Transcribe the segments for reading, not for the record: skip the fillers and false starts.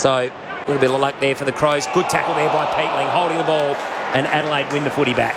So a little bit of luck there for the Crows. Good tackle there by Peatling, holding the ball, and Adelaide win the footy back.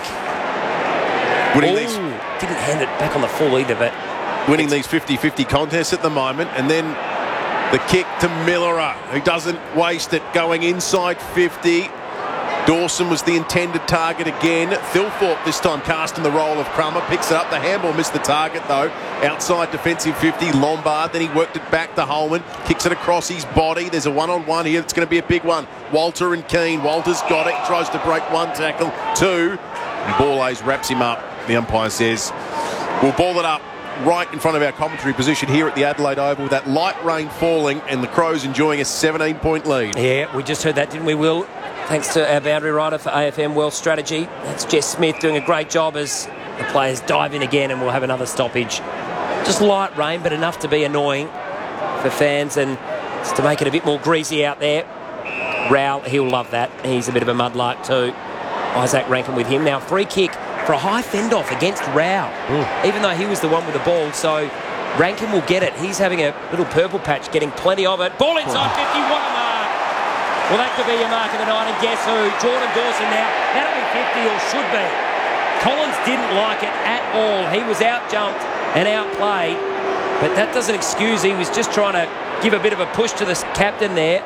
Didn't hand it back on the full either, but winning these 50-50 contests at the moment. And then the kick to Millerer, who doesn't waste it, going inside 50. Dawson was the intended target again. Thilthorpe this time casting the role of Crummer, picks it up. The handball missed the target though. Outside defensive 50, Lombard. Then he worked it back to Holman, kicks it across his body. There's a one-on-one here. It's going to be a big one. Walter and Keane. Walter's got it, tries to break one tackle, two. And Borlase wraps him up. The umpire says, we'll ball it up right in front of our commentary position here at the Adelaide Oval with that light rain falling and the Crows enjoying a 17-point lead. Yeah, we just heard that, didn't we, Will? Thanks to our boundary rider for AFM Wealth Strategy. That's Jess Smith doing a great job as the players dive in again, and we'll have another stoppage. Just light rain, but enough to be annoying for fans and just to make it a bit more greasy out there. Rowell, he'll love that. He's a bit of a mudlark too. Isaac Rankin with him. Now free kick for a high fend-off against Rowell, even though he was the one with the ball. So Rankin will get it. He's having a little purple patch, getting plenty of it. Ball inside 50, what a mark. Well, that could be your mark of the night, and guess who? Jordan Dawson now. That'll be 50, or should be. Collins didn't like it at all. He was out-jumped and outplayed, but that doesn't excuse. He was just trying to give a bit of a push to the captain there.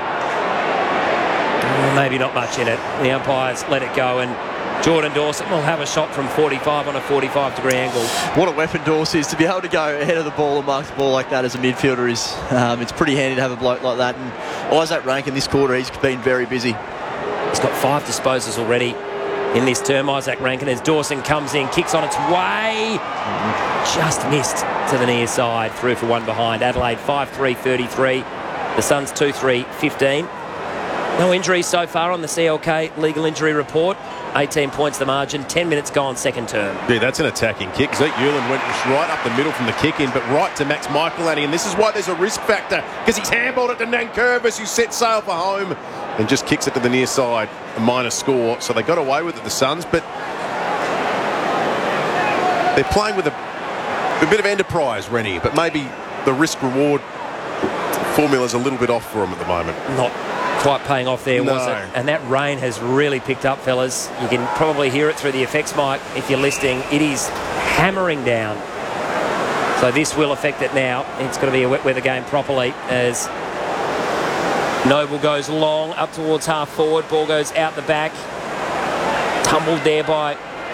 Maybe not much in it. The umpires let it go, and Jordan Dawson will have a shot from 45 on a 45-degree angle. What a weapon Dawson is, to be able to go ahead of the ball and mark the ball like that as a midfielder is. It's pretty handy to have a bloke like that. And Isaac Rankin this quarter, he's been very busy. He's got 5 disposals already in this term, Isaac Rankin, as Dawson comes in, kicks on its way. Just missed to the near side, through for one behind. Adelaide 5-3-33. The Suns 2-3-15. No injuries so far on the CLK legal injury report. 18 points the margin, 10 minutes gone, second term. Yeah, that's an attacking kick. Zeke Ulan went right up the middle from the kick in, but right to Max Michelani, and this is why there's a risk factor, because he's handballed it to Nankervis, who set sail for home and just kicks it to the near side. A minor score, so they got away with it, the Suns, but they're playing with a bit of enterprise, Rennie, but maybe the risk-reward formula's a little bit off for them at the moment. Not quite paying off there, was it? And that rain has really picked up, fellas. You can probably hear it through the effects mic if you're listening. It is hammering down. So this will affect it now. It's going to be a wet weather game properly, as Noble goes long up towards half forward. Ball goes out the back. Tumbled there by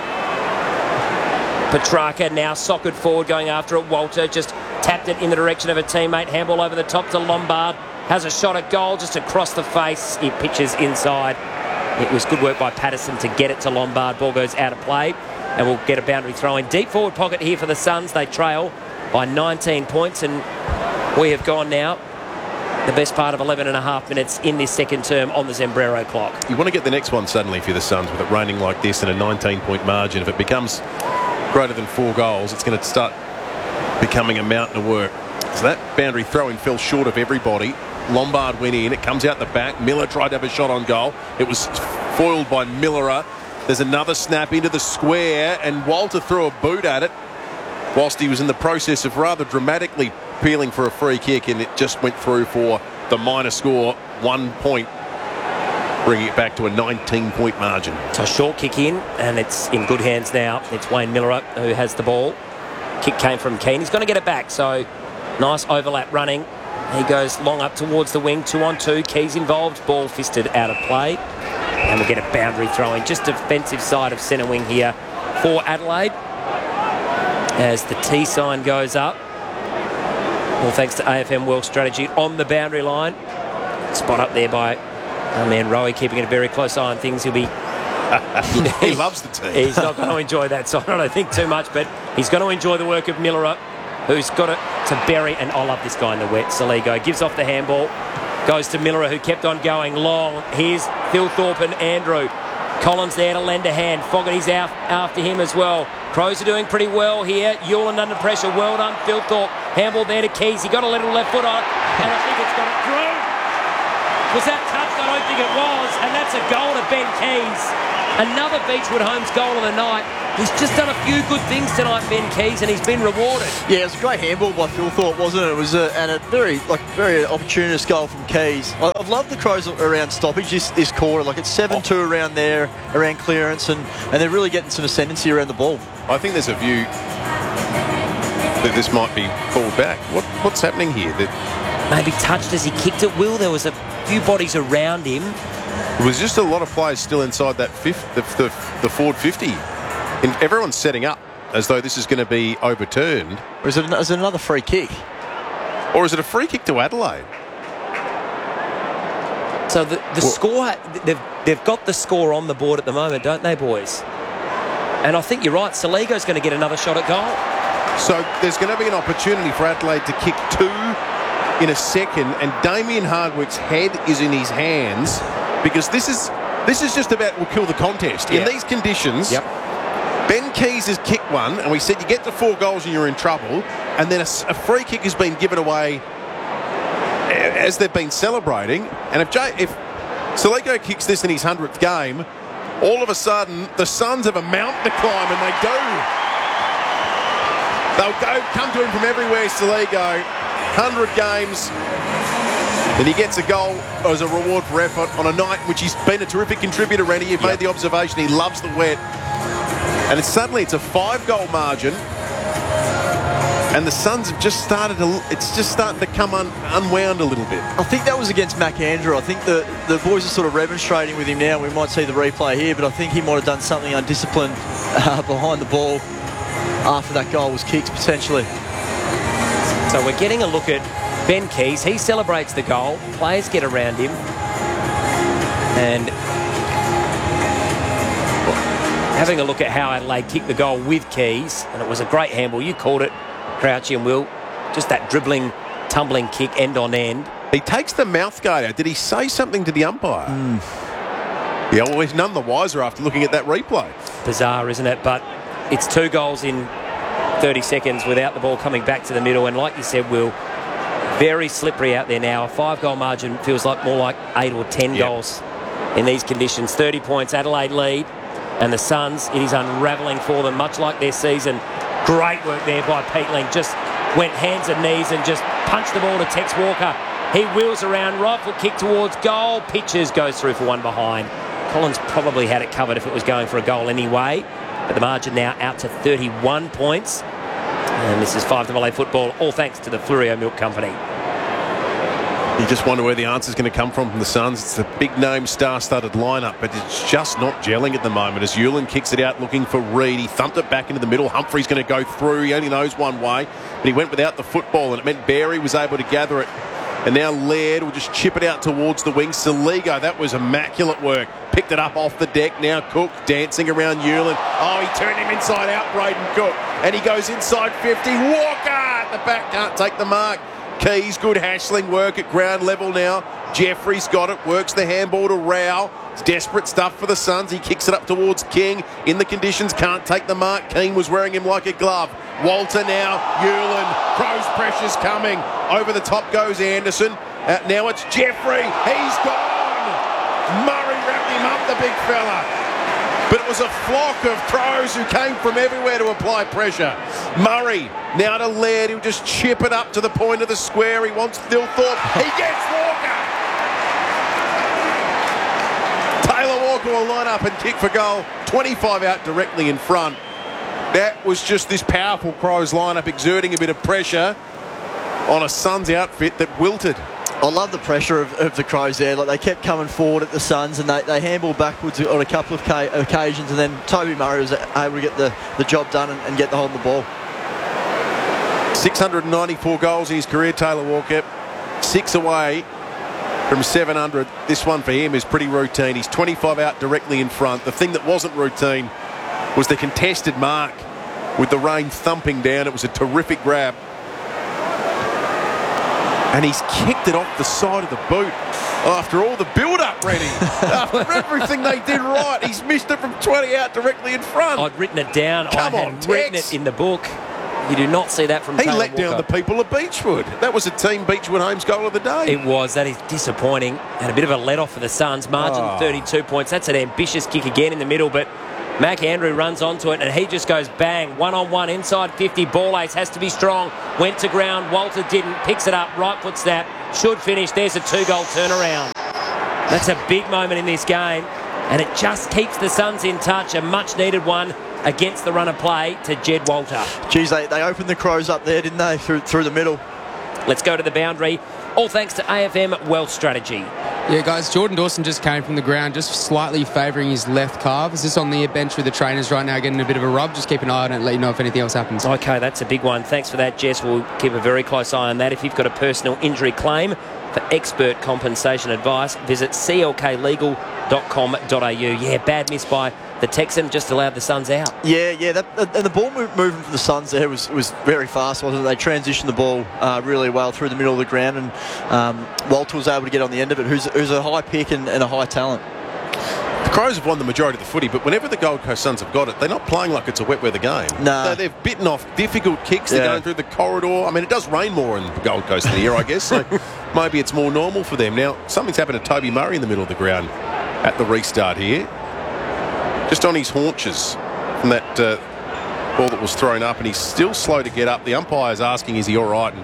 Petrarca. Now socket forward, going after it. Walter just tapped it in the direction of a teammate. Handball over the top to Lombard. Has a shot at goal just across the face. It pitches inside. It was good work by Patterson to get it to Lombard. Ball goes out of play, and we'll get a boundary throw in. Deep forward pocket here for the Suns. They trail by 19 points, and we have gone now the best part of 11 and a half minutes in this second term on the Zembrero clock. You want to get the next one suddenly for the Suns with it raining like this and a 19-point margin. If it becomes greater than 4 goals, it's going to start becoming a mountain of work. So that boundary throw-in fell short of everybody. Lombard went in. It comes out the back. Miller tried to have a shot on goal. It was foiled by Millerer. There's another snap into the square, and Walter threw a boot at it whilst he was in the process of rather dramatically appealing for a free kick, and it just went through for the minor score, 1 point, bringing it back to a 19-point margin. So a short kick in, and it's in good hands now. It's Wayne Millerer who has the ball. Kick came from Keane. He's going to get it back, so nice overlap running. He goes long up towards the wing, 2-on-2. Keys involved, ball fisted out of play. And we'll get a boundary throw in. Just defensive side of centre wing here for Adelaide. As the T sign goes up. Well, thanks to AFM Wealth Strategy on the boundary line. Spot up there by our man Rowie, keeping a very close eye on things. He'll be... He loves the team. He's not going to enjoy that side, I don't think, too much, but he's going to enjoy the work of Millerer, who's got it to Berry, and I love this guy in the wet. Saligo gives off the handball, goes to Millerer, who kept on going long. Here's Thilthorpe and Andrew. Collins there to lend a hand. Fogarty's out after him as well. Crows are doing pretty well here. Ulan under pressure. Well done, Thilthorpe. Handball there to Keys. He got a little left foot on it, and I think it's got it through. Was that touched? I don't think it was, and that's a goal to Ben Keys. Another Beechwood Homes goal of the night. He's just done a few good things tonight, Ben Keys, and he's been rewarded. Yeah, it was a great handball by Phil Thorpe, wasn't it? It was a very opportunist goal from Keys. I've loved the Crows around stoppage this quarter. Like, it's 7-2 around there, around clearance, and they're really getting some ascendancy around the ball. I think there's a view that this might be called back. What's happening here? Maybe touched as he kicked it, Will. There was a few bodies around him. It was just a lot of players still inside that the forward 50. And everyone's setting up as though this is going to be overturned. Or is it another free kick? Or is it a free kick to Adelaide? So the score, they've got the score on the board at the moment, don't they, boys? And I think you're right. Saligo's going to get another shot at goal. So there's going to be an opportunity for Adelaide to kick 2 in a second, and Damien Hardwick's head is in his hands, because this is just about will kill the contest. In these conditions, Ben Keys has kicked one, and we said you get to 4 goals and you're in trouble, and then a free kick has been given away as they've been celebrating. And if Saligo kicks this in his 100th game, all of a sudden the Suns have a mountain to climb, and they do. They'll come to him from everywhere, Saligo. 100 games, and he gets a goal as a reward for effort on a night in which he's been a terrific contributor, Rennie. You've made the observation he loves the wet. And it's a 5-goal margin, and the Suns have just started it's just starting to come unwound a little bit. I think that was against Mac Andrew. I think the boys are sort of remonstrating with him now. We might see the replay here, but I think he might have done something undisciplined behind the ball after that goal was kicked, potentially. So we're getting a look at Ben Keys. He celebrates the goal. Players get around him. And having a look at how Adelaide kicked the goal with Keys, and it was a great handball. You called it, Crouchy and Will. Just that dribbling, tumbling kick, end on end. He takes the mouth guard out. Did he say something to the umpire? Yeah, well, he's none the wiser after looking at that replay. Bizarre, isn't it? But it's 2 goals in 30 seconds without the ball coming back to the middle. And like you said, Will, very slippery out there now. A 5-goal margin feels like more like 8 or 10 goals in these conditions. 30 points, Adelaide lead. And the Suns, it is unravelling for them, much like their season. Great work there by Peatling. Just went hands and knees and just punched the ball to Tex Walker. He wheels around, right foot kick towards goal. Pitches, goes through for one behind. Collins probably had it covered if it was going for a goal anyway. But the margin now out to 31 points. And this is 5AA football, all thanks to the Flurio Milk Company. You just wonder where the answer's going to come from the Suns. It's a big-name, star-studded lineup, but it's just not gelling at the moment as Ulan kicks it out looking for Reid. He thumped it back into the middle. Humphrey's going to go through. He only knows one way, but he went without the football, and it meant Barry was able to gather it. And now Laird will just chip it out towards the wing. Saligo, that was immaculate work. Picked it up off the deck. Now Cook dancing around Ulan. Oh, he turned him inside out, Braden Cook. And he goes inside 50. Walker at the back, can't take the mark. Keys, good hassling work at ground level now. Jeffrey's got it, works the handball to Rao. It's desperate stuff for the Suns. He kicks it up towards King. In the conditions, can't take the mark. Keane was wearing him like a glove. Walter now, Ulan. Crows pressure's coming. Over the top goes Anderson. Now it's Jeffrey. He's gone. Murray wrapped him up, the big fella. But it was a flock of Crows who came from everywhere to apply pressure. Murray now to Laird. He'll just chip it up to the point of the square. He wants Thilthorpe. He gets Walker. Taylor Walker will line up and kick for goal. 25 out directly in front. That was just this powerful Crows lineup exerting a bit of pressure on a Suns outfit that wilted. I love the pressure of the Crows there. Like, they kept coming forward at the Suns, and they handballed backwards on a couple of occasions, and then Toby Murray was able to get the job done and get the hold of the ball. 694 goals in his career, Taylor Walker. 6 away from 700. This one for him is pretty routine. He's 25 out directly in front. The thing that wasn't routine was the contested mark with the rain thumping down. It was a terrific grab. And he's kicked it off the side of the boot after all the build-up, Rennie. After everything they did right, he's missed it from 20 out directly in front. I'd written it down. Come I on, had written Tex. it in the book. You do not see that from Taylor Walker. He let down the people of Beechwood. That was a Team Beechwood Homes goal of the day. It was. That is disappointing. And a bit of a let-off for the Suns. Margin 32 points. That's an ambitious kick again in the middle, but Mac Andrew runs onto it and he just goes bang. 1-on-1 inside 50. Ball ace has to be strong. Went to ground. Walter didn't. Picks it up. Right foot snap. Should finish. There's a 2-goal turnaround. That's a big moment in this game. And it just keeps the Suns in touch. A much needed one against the run of play to Jed Walter. Geez, they opened the Crows up there, didn't they, through the middle? Let's go to the boundary. All thanks to AFM Wealth Strategy. Yeah, guys, Jordan Dawson just came from the ground, just slightly favouring his left calf. He's just on the bench with the trainers right now, getting a bit of a rub. Just keep an eye on it and let you know if anything else happens. Okay, that's a big one. Thanks for that, Jess. We'll keep a very close eye on that. If you've got a personal injury claim, for expert compensation advice, visit clklegal.com.au. Yeah, bad miss by the Texan, just allowed the Suns out. Yeah, and the ball movement for the Suns there was very fast, wasn't it? They transitioned the ball really well through the middle of the ground, and Walter was able to get on the end of it, who's a high pick and a high talent. The Crows have won the majority of the footy, but whenever the Gold Coast Suns have got it, they're not playing like it's a wet weather game. No. So they've bitten off difficult kicks. They're going through the corridor. I mean, it does rain more in the Gold Coast in the year, I guess, so maybe it's more normal for them. Now, something's happened to Toby Murray in the middle of the ground at the restart here. Just on his haunches from that ball that was thrown up, and he's still slow to get up. The umpire's asking, is he all right?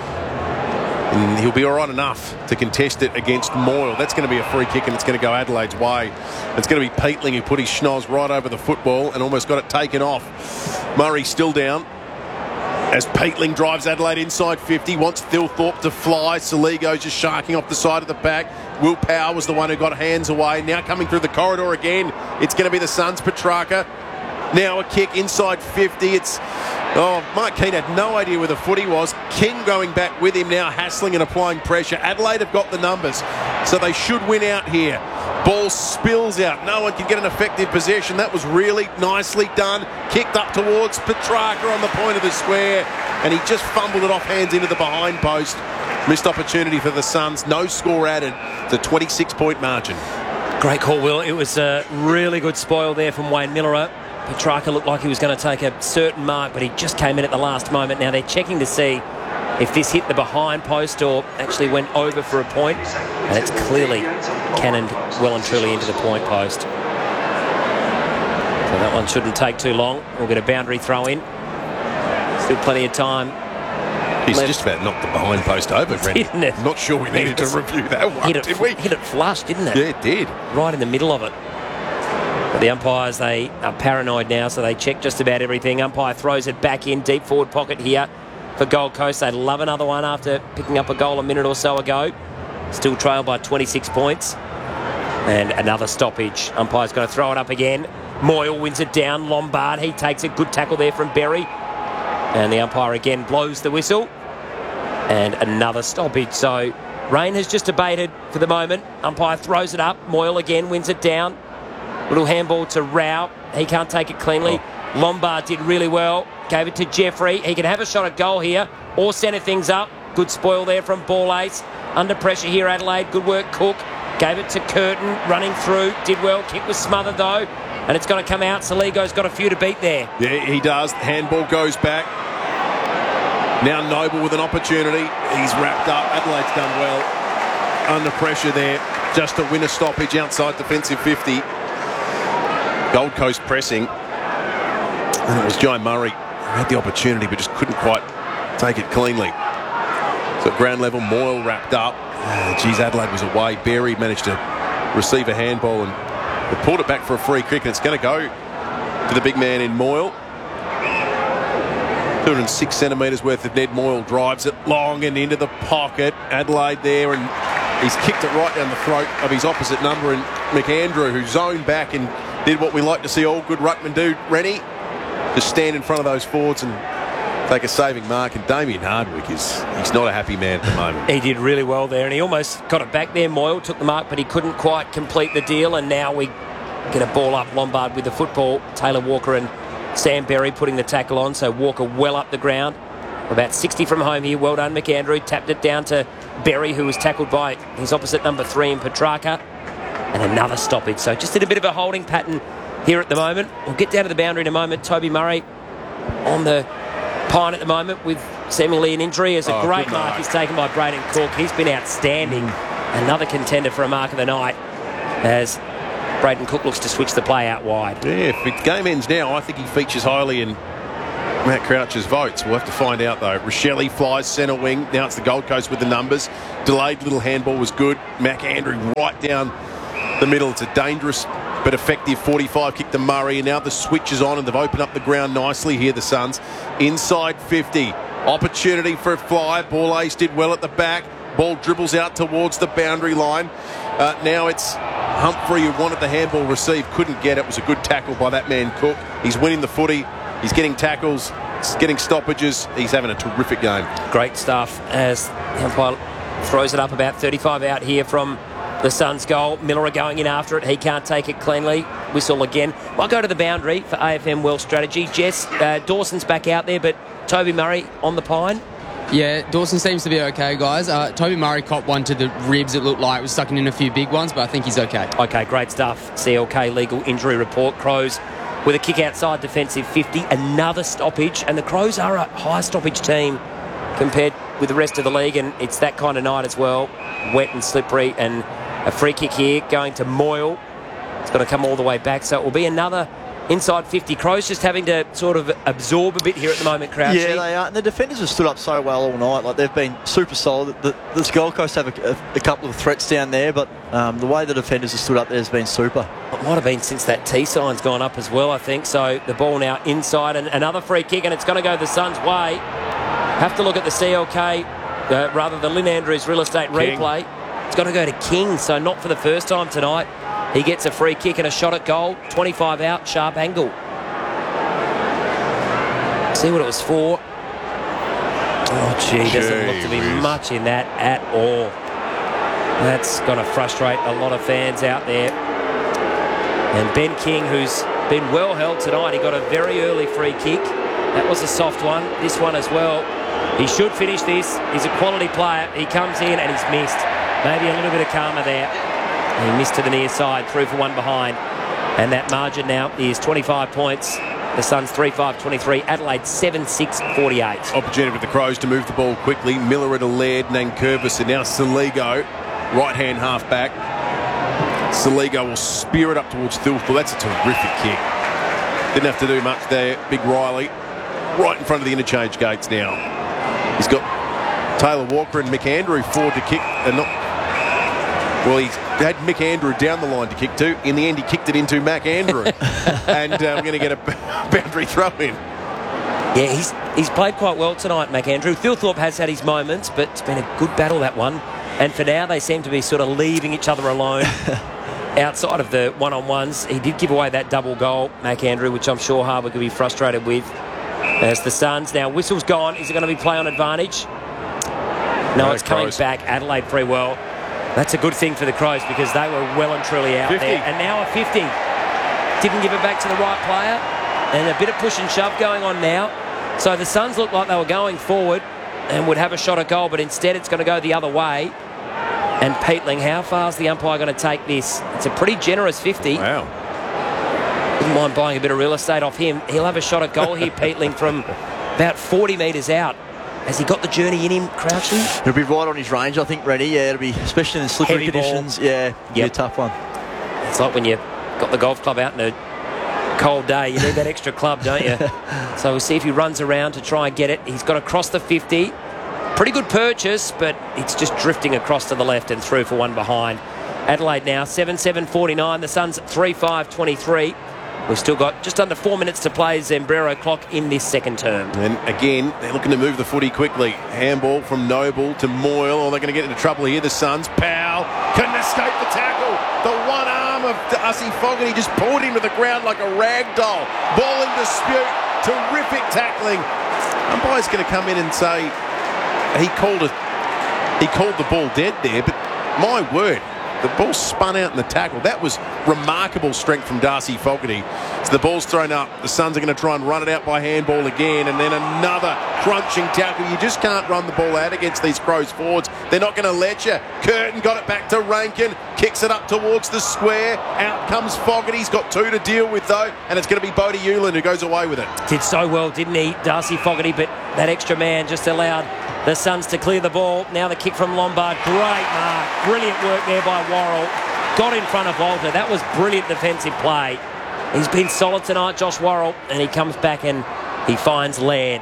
And he'll be all right enough to contest it against Moyle. That's going to be a free kick, and it's going to go Adelaide's way. It's going to be Peatling who put his schnoz right over the football and almost got it taken off. Murray still down as Peatling drives Adelaide inside 50, wants Thilthorpe to fly. Saligo just sharking off the side of the pack. Will Power was the one who got hands away. Now coming through the corridor again. It's going to be the Suns. Petrarca. Now a kick inside 50. Mike Keane had no idea where the footy was. King going back with him now, hassling and applying pressure. Adelaide have got the numbers, so they should win out here. Ball spills out. No one can get an effective possession. That was really nicely done. Kicked up towards Petrarca on the point of the square, and he just fumbled it off hands into the behind post. Missed opportunity for the Suns. No score added. It's a 26-point margin. Great call, Will. It was a really good spoil there from Wayne Miller. Petrarca looked like he was going to take a certain mark, but he just came in at the last moment. Now they're checking to see if this hit the behind post or actually went over for a point, and it's clearly cannoned well and truly into the point post. So that one shouldn't take too long. We'll get a boundary throw in. Still plenty of time. He's just about knocked the behind post over, Brendan. Didn't it? I'm not sure we needed to review that one, did we? Hit it flush, didn't it? Yeah, it did. Right in the middle of it. But the umpires, they are paranoid now, so they check just about everything. Umpire throws it back in, deep forward pocket here for Gold Coast. They'd love another one after picking up a goal a minute or so ago. Still trailed by 26 points. And another stoppage. Umpire's going to throw it up again. Moyle wins it down. Lombard, he takes a good tackle there from Berry. And the umpire again blows the whistle. And another stoppage. So rain has just abated for the moment. Umpire throws it up. Moyle again wins it down. Little handball to Rao. He can't take it cleanly. Lombard did really well. Gave it to Jeffrey. He can have a shot at goal here or centre things up. Good spoil there from Ball Ace. Under pressure here, Adelaide. Good work, Cook. Gave it to Curtin. Running through. Did well. Kick was smothered, though. And it's going to come out. Saligo's got a few to beat there. Yeah, he does. Handball goes back. Now Noble with an opportunity. He's wrapped up. Adelaide's done well. Under pressure there. Just to win a stoppage outside defensive 50. Gold Coast pressing. And it was Jai Murray who had the opportunity but just couldn't quite take it cleanly. So at ground level, Moyle wrapped up. Adelaide was away. Berry managed to receive a handball and they pulled it back for a free kick, and it's going to go to the big man in Moyle. 206 centimetres worth of Ned Moyle drives it long and into the pocket. Adelaide there, and he's kicked it right down the throat of his opposite number, and McAndrew, who zoned back and did what we like to see all good ruckmen do, Rennie. Just stand in front of those forwards and take a saving mark. And Damien Hardwick he's not a happy man at the moment. He did really well there, and he almost got it back there. Moyle took the mark, but he couldn't quite complete the deal. And now we get a ball up. Lombard with the football. Taylor Walker and Sam Berry putting the tackle on. So Walker well up the ground. About 60 from home here. Well done, McAndrew. Tapped it down to Berry, who was tackled by his opposite number 3 in Petrarca. And another stoppage. So just in a bit of a holding pattern here at the moment. We'll get down to the boundary in a moment. Toby Murray on the pine at the moment with seemingly an injury. As a great mark is taken by Braden Cook. He's been outstanding. Another contender for a mark of the night as Braden Cook looks to switch the play out wide. Yeah, if the game ends now, I think he features highly in Matt Crouch's votes. We'll have to find out, though. Rochelle flies centre wing. Now it's the Gold Coast with the numbers. Delayed little handball was good. McAndrew right down the middle. It's a dangerous but effective 45 kick to Murray. And now the switch is on and they've opened up the ground nicely here, the Suns. Inside 50. Opportunity for a fly. Ball ace did well at the back. Ball dribbles out towards the boundary line. Now it's Humphrey who wanted the handball received. Couldn't get it. It was a good tackle by that man Cook. He's winning the footy. He's getting tackles, getting stoppages. He's having a terrific game. Great stuff as the umpire throws it up about 35 out here from the Suns' goal. Miller going in after it. He can't take it cleanly. Whistle again. I'll go to the boundary for AFM Well Strategy. Jess, Dawson's back out there, but Toby Murray on the pine. Yeah, Dawson seems to be okay, guys. Toby Murray copped one to the ribs, it looked like. Was sucking in a few big ones, but I think he's okay. Okay, great stuff. CLK legal injury report. Crows with a kick outside defensive 50. Another stoppage, and the Crows are a high stoppage team compared with the rest of the league, and it's that kind of night as well. Wet and slippery, and a free kick here going to Moyle. It's got to come all the way back, so it will be another inside 50. Crows just having to sort of absorb a bit here at the moment, Crouchy. Yeah, they are. And the defenders have stood up so well all night. Like, they've been super solid. The Gold Coast have a couple of threats down there, but the way the defenders have stood up there has been super. It might have been since that T sign's gone up as well, I think. So the ball now inside, and another free kick, and it's going to go the Suns' way. Have to look at the CLK, rather the Lynn Andrews real estate King. replay. It's going to go to King, so not for the first time tonight. He gets a free kick and a shot at goal. 25 out, sharp angle. See what it was for. Oh, gee, doesn't look to be much in that at all. That's going to frustrate a lot of fans out there. And Ben King, who's been well held tonight, he got a very early free kick. That was a soft one. This one as well. He should finish this. He's a quality player. He comes in and he's missed. Maybe a little bit of karma there. He missed to the near side, through for one behind. And that margin now is 25 points. The Suns 3-5-23. Adelaide 7-6-48. Opportunity with the Crows to move the ball quickly. Miller at a lead, Nankervis, and now Saligo, right-hand half-back. Saligo will spear it up towards Thilthorpe. That's a terrific kick. Didn't have to do much there. Big Riley right in front of the interchange gates now. He's got Taylor Walker and Mick Andrew forward to kick. Well, he had Mick Andrew down the line to kick to. In the end, he kicked it into Mac Andrew. And we're going to get a boundary throw in. Yeah, he's played quite well tonight, Mac Andrew. Thilthorpe has had his moments, but it's been a good battle, that one. And for now, they seem to be sort of leaving each other alone. Outside of the one-on-ones, he did give away that double goal, Mac Andrew, which I'm sure Harbour could be frustrated with. As the Suns, now whistle's gone. Is it going to be play on advantage? No, it's coming back. Adelaide free well. That's a good thing for the Crows because they were well and truly out 50. there. And now a 50. Didn't give it back to the right player. And a bit of push and shove going on now. So the Suns looked like they were going forward and would have a shot at goal, but instead it's going to go the other way. And Peatling, how far is the umpire going to take this? It's a pretty generous 50. Wow. Wouldn't mind buying a bit of real estate off him. He'll have a shot at goal here, Peatling, from about 40 metres out. Has he got the journey in him, Crouchy? He'll be right on his range, I think, Rennie. Yeah, it'll be, especially in slippery Heavy conditions. ball. Yeah, it'll be a tough one. It's like when you got the golf club out in a cold day. You need that extra club, don't you? So we'll see if he runs around to try and get it. He's got to cross the 50. Pretty good purchase, but it's just drifting across to the left and through for one behind. Adelaide now 7-7-49. The Suns 3-5-23. We've still got just under 4 minutes to play Zambrero clock in this second term. And again, they're looking to move the footy quickly. Handball from Noble to Moyle. Oh, they're going to get into trouble here. The Suns. Powell couldn't escape the tackle. The one arm of Darcy Fogarty just pulled him to the ground like a rag doll. Ball in dispute. Terrific tackling. Umpire's going to come in and say he called the ball dead there, but my word. The ball spun out in the tackle. That was remarkable strength from Darcy Fogarty. So the ball's thrown up. The Suns are going to try and run it out by handball again, and then another crunching tackle. You just can't run the ball out against these Crows forwards. They're not going to let you. Curtin got it back to Rankin. Kicks it up towards the square. Out comes Fogarty. He's got two to deal with, though, and it's going to be Bodie Ulan who goes away with it. Did so well, didn't he, Darcy Fogarty? But that extra man just allowed the Suns to clear the ball. Now the kick from Lombard. Great mark. Brilliant work there by Worrell. got in front of Walter. That was brilliant defensive play. He's been solid tonight, Josh Worrell, and he comes back and he finds Laird.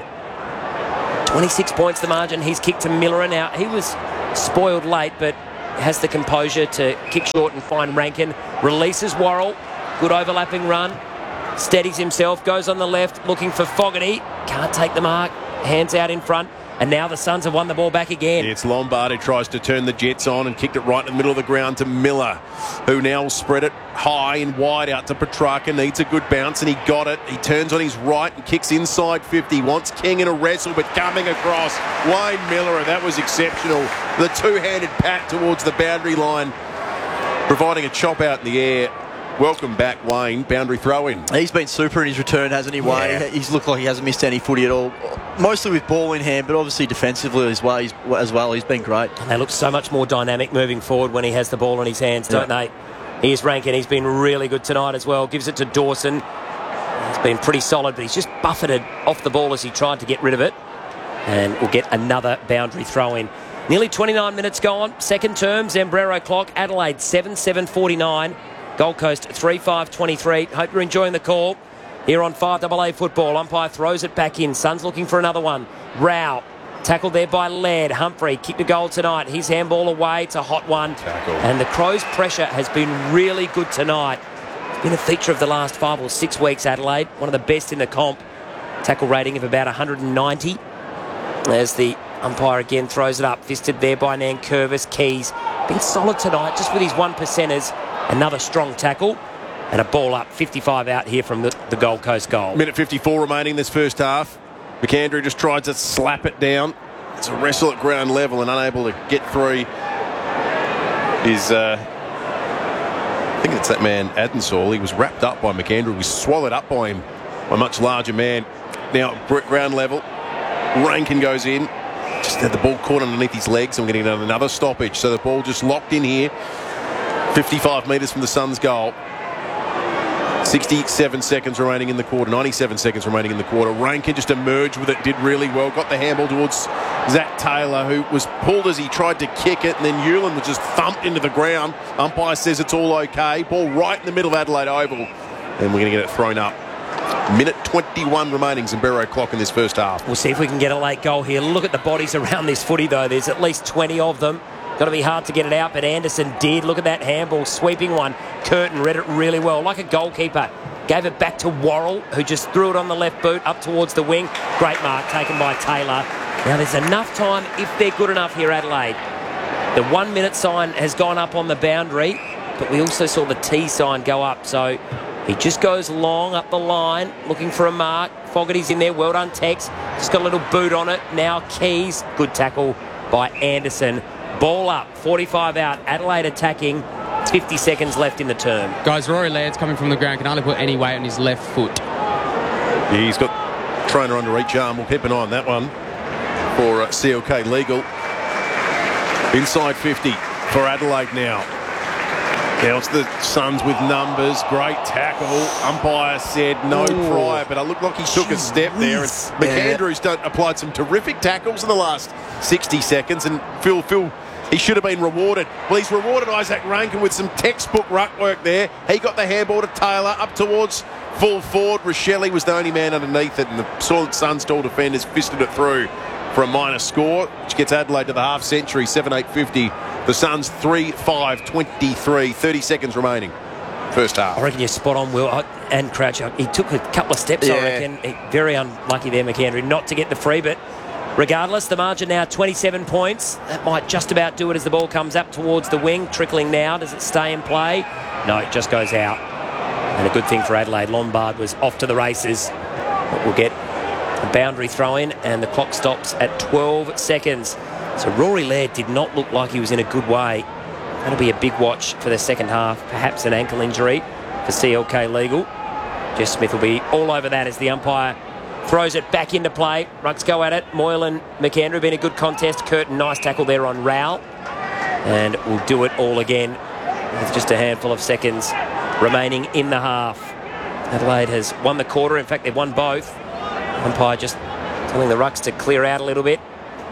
26 points the margin. He's kicked to Miller. Now, he was spoiled late, but has the composure to kick short and find Rankin. Releases Worrell. Good overlapping run. Steadies himself. Goes on the left, looking for Fogarty. Can't take the mark. Hands out in front. And now the Suns have won the ball back again. It's Lombard who tries to turn the Jets on and kicked it right in the middle of the ground to Miller, who now will spread it high and wide out to Petrarca. Needs a good bounce, and he got it. He turns on his right and kicks inside 50. Wants King in a wrestle, but coming across, Wayne Miller. That was exceptional. The two-handed pat towards the boundary line, providing a chop out in the air. Welcome back, Wayne. Boundary throw-in. He's been super in his return, hasn't he, Wayne? Yeah. He's looked like he hasn't missed any footy at all. Mostly with ball in hand, but obviously defensively as well. He's been great. And they look so much more dynamic moving forward when he has the ball in his hands, don't they? Here's Rankin. He's been really good tonight as well. Gives it to Dawson. He's been pretty solid, but he's just buffeted off the ball as he tried to get rid of it. And we'll get another boundary throw-in. Nearly 29 minutes gone. Second term, Zambrero clock. Adelaide 7:49. Gold Coast 3:5:23. Hope you're enjoying the call here on 5AA football. Umpire throws it back in. Suns looking for another one. Rao tackled there by Laird. Humphrey kicked a goal tonight. His handball away. It's a hot one. Tackle. And the Crows' pressure has been really good tonight. It's been a feature of the last 5 or 6 weeks, Adelaide. One of the best in the comp. Tackle rating of about 190. As the umpire again throws it up. Fisted there by Nankervis. Keys been solid tonight just with his 1%ers. Another strong tackle and a ball up. 55 out here from the Gold Coast goal. Minute 54 remaining this first half. McAndrew just tries to slap it down. It's a wrestle at ground level and unable to get through his... I think it's that man, Adensall. He was wrapped up by McAndrew. He was swallowed up by him, by a much larger man. Now, ground level. Rankin goes in. Just had the ball caught underneath his legs. I'm getting another stoppage. So the ball just locked in here. 55 metres from the Suns' goal. 67 seconds remaining in the quarter. 97 seconds remaining in the quarter. Rankin just emerged with it, did really well. Got the handball towards Zach Taylor, who was pulled as he tried to kick it, and then Hewlin was just thumped into the ground. Umpire says it's all okay. Ball right in the middle of Adelaide Oval, and we're going to get it thrown up. Minute 21 remaining, Zambrero clock in this first half. We'll see if we can get a late goal here. Look at the bodies around this footy, though. There's at least 20 of them. Got to be hard to get it out, but Anderson did. Look at that handball, sweeping one. Curtin read it really well, like a goalkeeper. Gave it back to Worrell, who just threw it on the left boot up towards the wing. Great mark taken by Taylor. Now there's enough time if they're good enough here, Adelaide. The 1 minute sign has gone up on the boundary, but we also saw the T sign go up. So he just goes long up the line, looking for a mark. Fogarty's in there, well done Tex. Just got a little boot on it. Now Keys, good tackle by Anderson. Ball up, 45 out. Adelaide attacking. 50 seconds left in the term. Guys, Rory Laird's coming from the ground. Can only put any weight on his left foot. Yeah, he's got trainer under each arm. We'll keep an eye on that one for CLK Legal. Inside 50 for Adelaide now. Now it's the Suns with numbers. Great tackle. Umpire said no prior, but it looked like he took a step there. And McAndrew's applied some terrific tackles in the last 60 seconds. And Phil, he should have been rewarded. Well, he's rewarded Isaac Rankin with some textbook ruck work there. He got the handball to Taylor up towards full forward. Rochelle was the only man underneath it, and the Suns' tall defenders fisted it through for a minor score, which gets Adelaide to the half century, 7-8-50. The Suns 3-5-23, 30 seconds remaining. First half. I reckon you're spot on, Will. And Crouch, he took a couple of steps, I reckon. Very unlucky there, McAndrew, not to get the free, but regardless, the margin now 27 points. That might just about do it as the ball comes up towards the wing, trickling now. Does it stay in play? No, it just goes out. And a good thing for Adelaide, Lombard was off to the races. But we'll get a boundary throw-in, and the clock stops at 12 seconds. So Rory Laird did not look like he was in a good way. That'll be a big watch for the second half. Perhaps an ankle injury for CLK Legal. Jess Smith will be all over that as the umpire throws it back into play. Rucks go at it. Moylan, McAndrew been a good contest. Curtin, nice tackle there on Rowell. And we'll do it all again with just a handful of seconds remaining in the half. Adelaide has won the quarter. In fact, they've won both. Umpire just telling the Rucks to clear out a little bit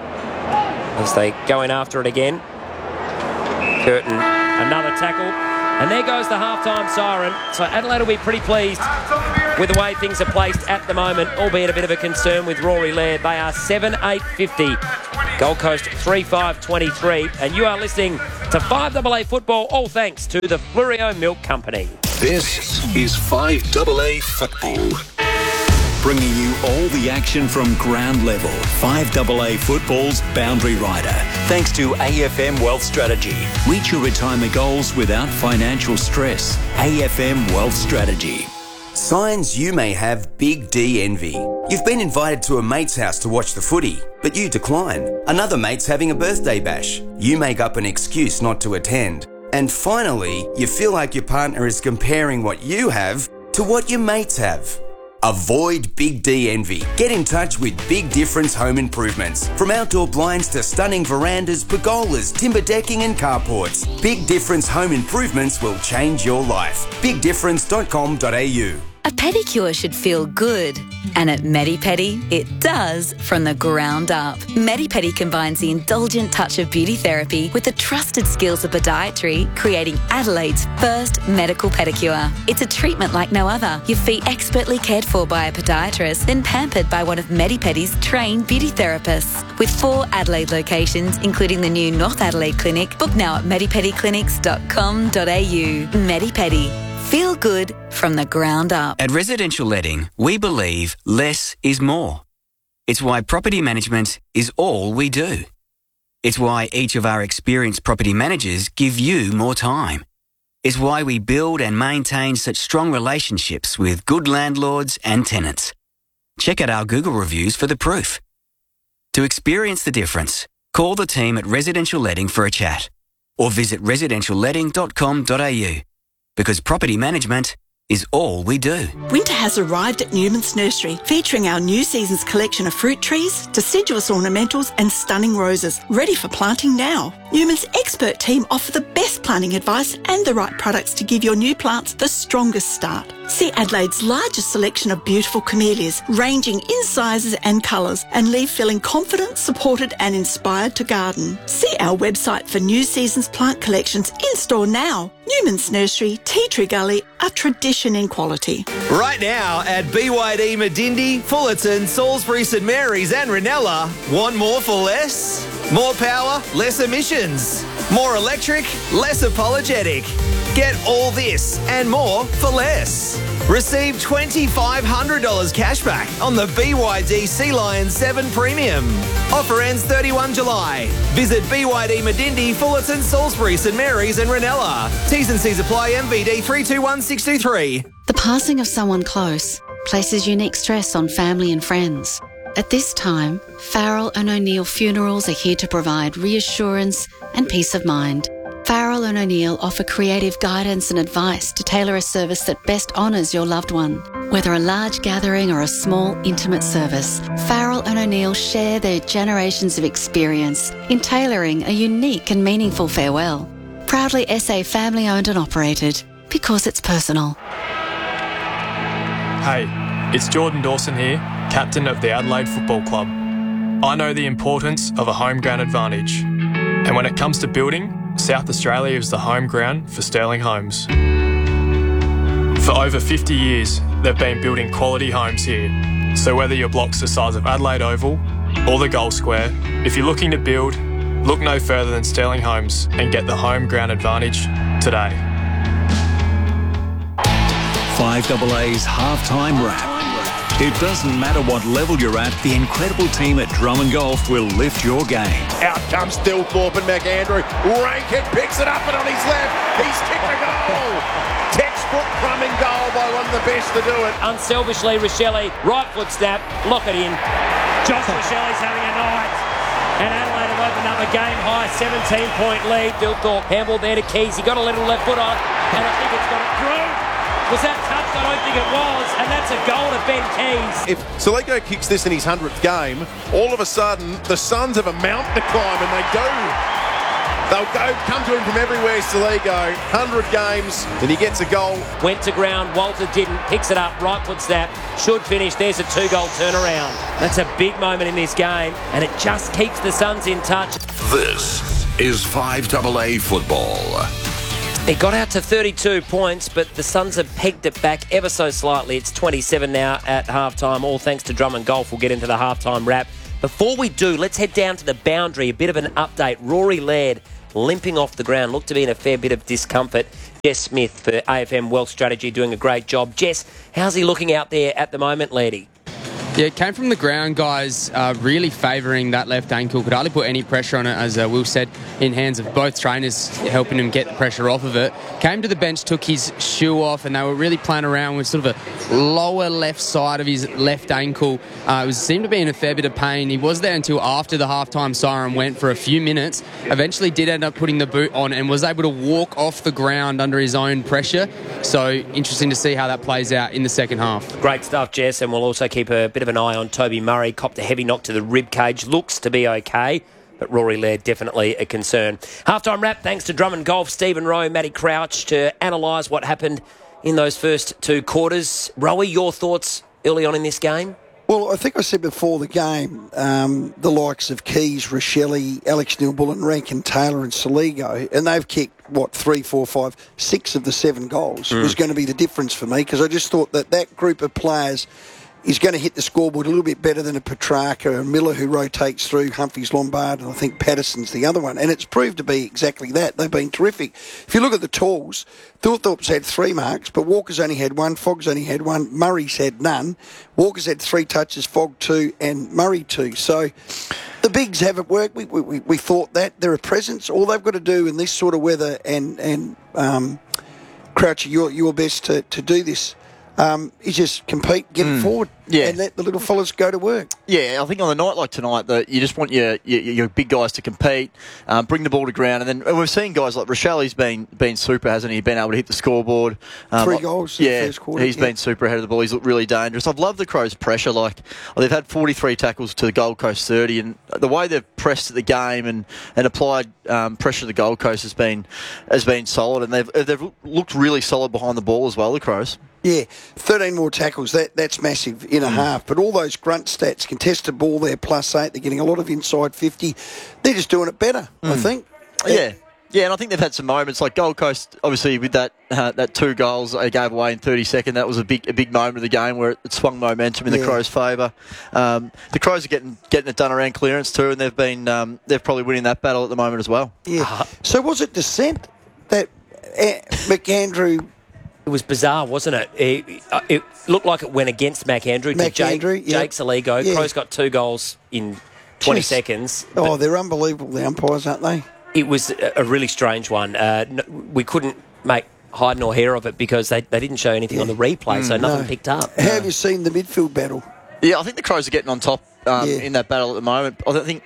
as they go in after it again. Curtin, another tackle. And there goes the halftime siren. So Adelaide will be pretty pleased with the way things are placed at the moment, albeit a bit of a concern with Rory Laird. They are 7-8-50. Gold Coast 3-5-23. And you are listening to 5AA Football, all thanks to the Flurio Milk Company. This is 5AA Football. Bringing you all the action from ground level. 5AA Football's Boundary Rider. Thanks to AFM Wealth Strategy. Reach your retirement goals without financial stress. AFM Wealth Strategy. Signs you may have Big D envy. You've been invited to a mate's house to watch the footy, but you decline. Another mate's having a birthday bash. You make up an excuse not to attend. And finally, you feel like your partner is comparing what you have to what your mates have. Avoid Big D envy. Get in touch with Big Difference Home Improvements. From outdoor blinds to stunning verandas, pergolas, timber decking and carports, Big Difference Home Improvements will change your life. BigDifference.com.au. A pedicure should feel good. And at Medi-Pedi, it does from the ground up. Medi-Pedi combines the indulgent touch of beauty therapy with the trusted skills of podiatry, creating Adelaide's first medical pedicure. It's a treatment like no other. Your feet expertly cared for by a podiatrist, then pampered by one of Medi-Pedi's trained beauty therapists. With 4 Adelaide locations, including the new North Adelaide Clinic, book now at medipediclinics.com.au. Medi-Pedi. Feel good from the ground up. At Residential Letting, we believe less is more. It's why property management is all we do. It's why each of our experienced property managers give you more time. It's why we build and maintain such strong relationships with good landlords and tenants. Check out our Google reviews for the proof. To experience the difference, call the team at Residential Letting for a chat or visit residentialletting.com.au. Because property management is all we do. Winter has arrived at Newman's Nursery, featuring our new season's collection of fruit trees, deciduous ornamentals and stunning roses, ready for planting now. Newman's expert team offer the best planting advice and the right products to give your new plants the strongest start. See Adelaide's largest selection of beautiful camellias, ranging in sizes and colours, and leave feeling confident, supported and inspired to garden. See our website for new season's plant collections in store now. Newman's Nursery, Tea Tree Gully, a tradition in quality. Right now at BYD Medindi, Fullerton, Salisbury, St Mary's and Ranella, want more for less? More power, less emissions. More electric, less apologetic. Get all this and more for less. Receive $2,500 cash back on the BYD Sea Lion 7 Premium. Offer ends 31 July. Visit BYD Medindi, Fullerton, Salisbury, St Mary's and Ranella. T's and C's apply. MVD 321623. The passing of someone close places unique stress on family and friends. At this time, Farrell and O'Neill Funerals are here to provide reassurance and peace of mind. Farrell and O'Neill offer creative guidance and advice to tailor a service that best honours your loved one. Whether a large gathering or a small, intimate service, Farrell and O'Neill share their generations of experience in tailoring a unique and meaningful farewell. Proudly SA family owned and operated, because it's personal. Hey, it's Jordan Dawson here, captain of the Adelaide Football Club. I know the importance of a home ground advantage. And when it comes to building, South Australia is the home ground for Sterling Homes. For over 50 years, they've been building quality homes here. So whether your block's the size of Adelaide Oval or the Gold Square, if you're looking to build, look no further than Sterling Homes and get the home ground advantage today. 5AA's halftime wrap. It doesn't matter what level you're at, the incredible team at Drummond Golf will lift your game. Out comes Stilthorpe and McAndrew. Rankin picks it up and on his left, he's kicked a goal. Textbook Drummond goal by one of the best to do it. Unselfishly, Rochelle, right foot snap, lock it in. Josh Rochelle's having a night. And Adelaide have opened up a game-high 17-point lead. Stilthorpe handball there to Keys. He got a little left foot on, and I think it's got it through. Was that touched? I don't think it was, and that's a goal to Ben Keys. If Salego kicks this in his 100th game, all of a sudden the Suns have a mountain to climb, and they do. They'll come to him from everywhere, Salego. 100 games, and he gets a goal. Went to ground, Walter didn't, picks it up, right foot snap, should finish. There's a 2-goal turnaround. That's a big moment in this game, and it just keeps the Suns in touch. This is 5AA Football. It got out to 32 points, but the Suns have pegged it back ever so slightly. It's 27 now at halftime, all thanks to Drummond Golf. We'll get into the halftime wrap. Before we do, let's head down to the boundary. A bit of an update. Rory Laird limping off the ground. Looked to be in a fair bit of discomfort. Jess Smith for AFM Wealth Strategy doing a great job. Jess, how's he looking out there at the moment, Lairdy? Yeah, it came from the ground, guys, really favouring that left ankle. Could hardly put any pressure on it, as Will said, in hands of both trainers, helping him get the pressure off of it. Came to the bench, took his shoe off, and they were really playing around with sort of a lower left side of his left ankle. Seemed to be in a fair bit of pain. He was there until after the halftime siren went for a few minutes. Eventually did end up putting the boot on and was able to walk off the ground under his own pressure. So interesting to see how that plays out in the second half. Great stuff, Jess, and we'll also keep a bit of an eye on Toby Murray. Copped a heavy knock to the rib cage. Looks to be okay, but Rory Laird definitely a concern. Halftime wrap thanks to Drummond Golf, Stephen Rowe, Matty Crouch to analyse what happened in those first two quarters. Rowie, your thoughts early on in this game? Well, I think I said before the game, the likes of Keys, Rochelle, Alex Newbull and Rankin Taylor and Saligo, and they've kicked, 3, 4, 5, 6 of the 7 goals was going to be the difference for me, because I just thought that group of players is going to hit the scoreboard a little bit better than a Petrarca, a Miller who rotates through, Humphreys, Lombard, and I think Patterson's the other one. And it's proved to be exactly that. They've been terrific. If you look at the tools, Thornthorpe's had 3 marks, but Walker's only had 1, Fogg's only had 1, Murray's had none. Walker's had 3 touches, Fogg 2, and Murray 2. So the bigs haven't worked. We thought that. They're a presence. All they've got to do in this sort of weather, and Croucher, your best to do this, is just compete, get it forward, and let the little fellas go to work. Yeah, I think on a night like tonight, that you just want your big guys to compete, bring the ball to ground, and then we've seen guys like Rochelle. He's been super, hasn't he? Been able to hit the scoreboard. 3 goals in the first quarter. He's been super ahead of the ball. He's looked really dangerous. I've loved the Crows' pressure. Like, they've had 43 tackles to the Gold Coast 30, and the way they've pressed at the game and applied pressure to the Gold Coast has been solid, and they've looked really solid behind the ball as well, the Crows. Yeah, 13 more tackles, that's massive in a half. But all those grunt stats, contested ball there, +8, they're getting a lot of inside 50. They're just doing it better, I think. Yeah. Yeah, and I think they've had some moments, like Gold Coast, obviously with that 2 goals they gave away in 30 seconds, that was a big moment of the game where it swung momentum in the Crows' favour. The Crows are getting it done around clearance too, and they're probably winning that battle at the moment as well. Yeah. So was it dissent that McAndrew... It was bizarre, wasn't it? It looked like it went against McAndrew to Jake Saligo. Yeah. Crows got 2 goals in 20 seconds. Oh, they're unbelievable, the umpires, aren't they? It was a really strange one. We couldn't make hide nor hair of it because they didn't show anything on the replay, so nothing picked up. How have you seen the midfield battle? Yeah, I think the Crows are getting on top in that battle at the moment. I don't think...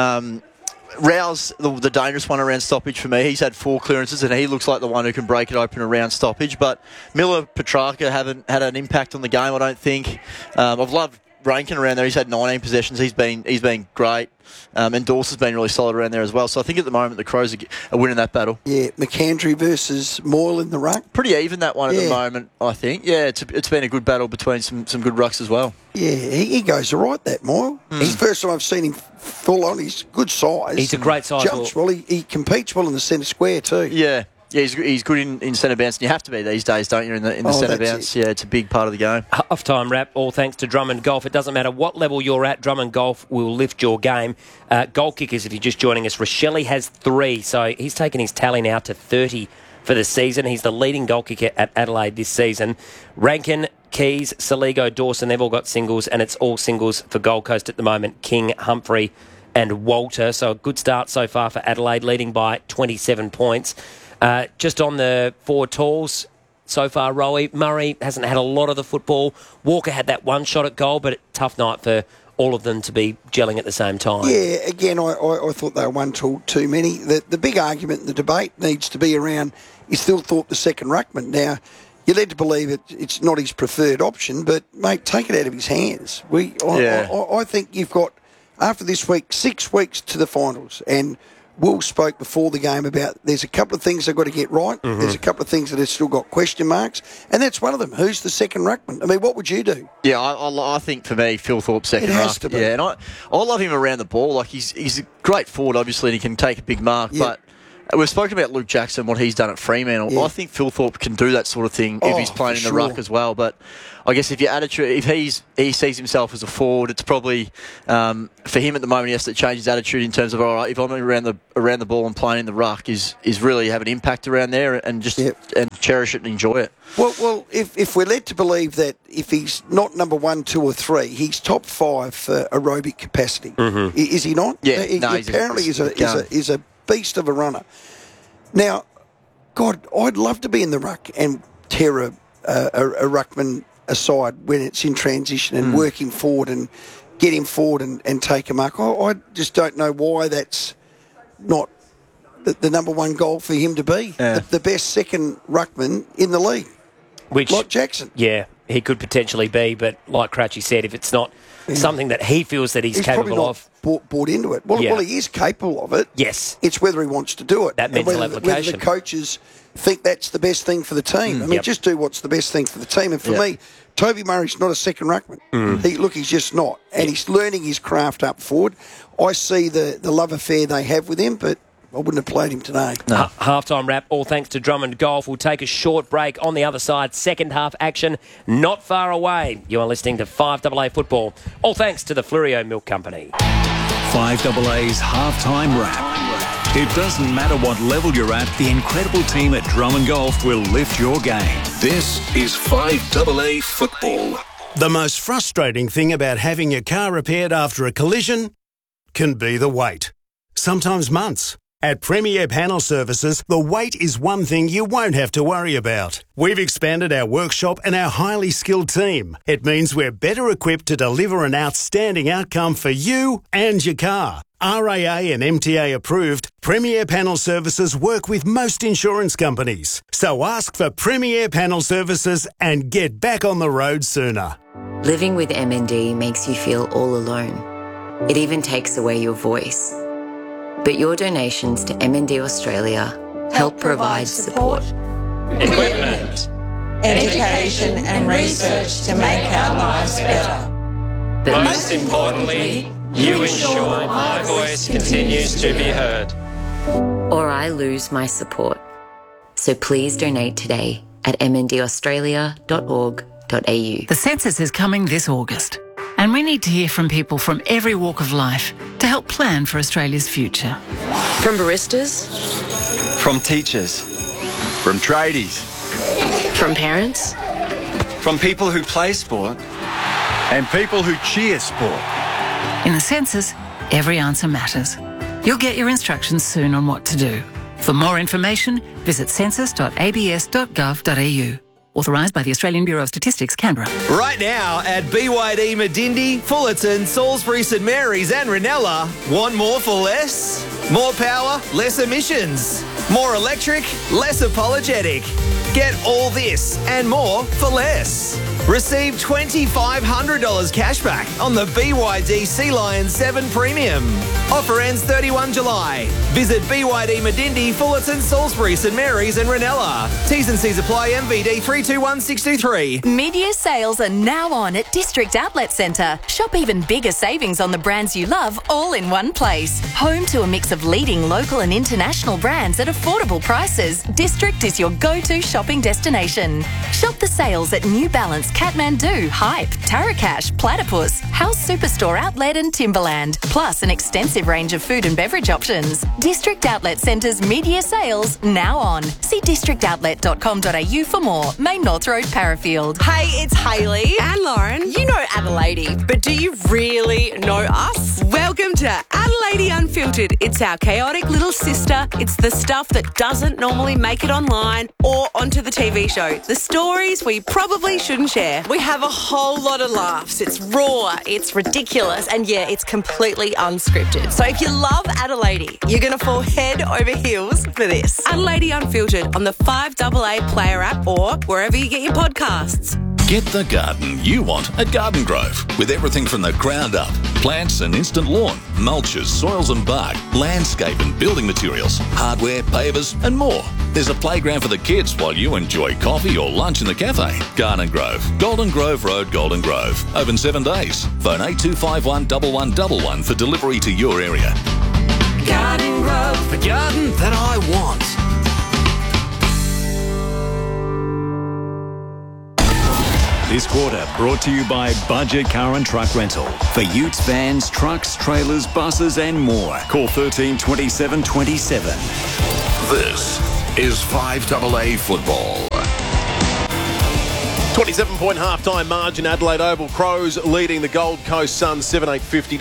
Rouse, the dangerous one around stoppage for me. He's had 4 clearances and he looks like the one who can break it open around stoppage. But Miller, Petrarca haven't had an impact on the game, I don't think. I've loved Rankin around there. He's had 19 possessions. He's been great. And Dawson's been really solid around there as well. So I think at the moment the Crows are winning that battle. Yeah, McAndrew versus Moyle in the ruck. Pretty even that one at the moment, I think. Yeah, it's been a good battle between some good rucks as well. Yeah, he goes all right, that Moyle. It's the first time I've seen him full on. He's good size. He's a great size. Jumps well. He competes well in the centre square too. Yeah. Yeah, he's good in centre bounce, and you have to be these days, don't you, in the centre bounce? Yeah, it's a big part of the game. Half-time wrap, all thanks to Drummond Golf. It doesn't matter what level you're at, Drummond Golf will lift your game. Goal kickers, if you're just joining us, Rochelle has 3, so he's taken his tally now to 30 for the season. He's the leading goal kicker at Adelaide this season. Rankin, Keys, Saligo, Dawson, they've all got singles, and it's all singles for Gold Coast at the moment. King, Humphrey and Walter, so a good start so far for Adelaide, leading by 27 points. Just on the 4 tools so far, Rowie, Murray hasn't had a lot of the football. Walker had that 1 shot at goal, but a tough night for all of them to be gelling at the same time. Yeah, again, I thought they were 1 tool too many. The big argument, the debate needs to be around, he still thought the second ruckman. Now, you're led to believe it's not his preferred option, but, mate, take it out of his hands. I think you've got, after this week, 6 weeks to the finals, and Will spoke before the game about there's a couple of things they've got to get right. Mm-hmm. There's a couple of things that have still got question marks, and that's one of them. Who's the second ruckman? I mean, what would you do? Yeah, I think for me, Phil Thorpe's second ruck. It has to be. Yeah, and I love him around the ball. Like he's a great forward, obviously, and he can take a big mark, but We've spoken about Luke Jackson, what he's done at Fremantle. Yeah. I think Phil Thorpe can do that sort of thing if he's playing in the ruck as well. But I guess if your attitude, if he sees himself as a forward, it's probably for him at the moment. He has to change his attitude in terms of, all right, if I'm around the ball and playing in the ruck, is really have an impact around there and just and cherish it and enjoy it. Well, if we're led to believe that if he's not number 1, 2 or 3, he's top 5 for aerobic capacity. Mm-hmm. Is he not? Yeah. He apparently is a beast of a runner. Now, God, I'd love to be in the ruck and tear a ruckman aside when it's in transition and work him forward and get him forward and take him up. I just don't know why that's not the number 1 goal for him to be. Yeah. The best second ruckman in the league. Like Jackson. Yeah, he could potentially be, but like Crouchy said, if it's not something that he feels that he's capable of. Bought into it. Well, he is capable of it. Yes. It's whether he wants to do it. That mental application. Whether the coaches think that's the best thing for the team. I mean, just do what's the best thing for the team. And for me, Toby Murray's not a second ruckman. He's just not. And he's learning his craft up forward. I see the love affair they have with him, but I wouldn't have played him today. No. Half-time wrap, all thanks to Drummond Golf. We'll take a short break. On the other side, second half action not far away. You are listening to 5AA Football, all thanks to the Flurio Milk Company. 5AA's half-time wrap. It doesn't matter what level you're at, the incredible team at Drummond Golf will lift your game. This is 5AA Football. The most frustrating thing about having your car repaired after a collision can be the wait. Sometimes months. At Premier Panel Services, the wait is one thing you won't have to worry about. We've expanded our workshop and our highly skilled team. It means we're better equipped to deliver an outstanding outcome for you and your car. RAA and MTA approved, Premier Panel Services work with most insurance companies. So ask for Premier Panel Services and get back on the road sooner. Living with MND makes you feel all alone. It even takes away your voice. But your donations to MND Australia help provide support, equipment, education and research to make our lives better. But most importantly, you ensure my voice continues to be heard. Or I lose my support. So please donate today at mndaustralia.org.au. The census is coming this August, and we need to hear from people from every walk of life to help plan for Australia's future. From baristas, from teachers, from tradies, from parents, from people who play sport, and people who cheer sport. In the census, every answer matters. You'll get your instructions soon on what to do. For more information, visit census.abs.gov.au. Authorised by the Australian Bureau of Statistics, Canberra. Right now at BYD Medindi, Fullerton, Salisbury, St Mary's and Ranella. Want more for less? More power, less emissions. More electric, less apologetic. Get all this and more for less. Receive $2,500 cash back on the BYD Sea Lion 7 Premium. Offer ends 31 July. Visit BYD Medindi, Fullerton, Salisbury, St Mary's and Ranella. T's and C's apply. MVD 321623. Media sales are now on at District Outlet Centre. Shop even bigger savings on the brands you love all in one place. Home to a mix of leading local and international brands at affordable prices. District is your go-to shopping destination. Shop the sales at New Balance, Kathmandu, Hype, Tarakash, Platypus, House Superstore Outlet and Timberland, plus an extensive range of food and beverage options. District Outlet Centre's media sales now on. See districtoutlet.com.au for more. Main North Road, Parafield. Hey, it's Hayley and Lauren. You know Adelaide, but do you really know us? Welcome to Adelaide Unfiltered. It's our chaotic little sister. It's the stuff that doesn't normally make it online or onto the TV show. The stories we probably shouldn't share. We have a whole lot of laughs. It's raw, it's ridiculous, and yeah, it's completely unscripted. So if you love Adelaide, you're going to fall head over heels for this. Adelaide Unfiltered on the 5AA Player app or wherever you get your podcasts. Get the garden you want at Garden Grove. With everything from the ground up, plants and instant lawn, mulches, soils and bark, landscape and building materials, hardware, pavers and more. There's a playground for the kids while you enjoy coffee or lunch in the cafe. Garden Grove, Golden Grove Road, Golden Grove. Open 7 days. Phone 8251 1111 for delivery to your area. Garden Grove, the garden that I want. This quarter brought to you by Budget Car and Truck Rental. For utes, vans, trucks, trailers, buses and more. Call 13 27 27. This is 5AA football. 27-point half-time margin, Adelaide Oval. Crows leading the Gold Coast Suns 7-8-50 to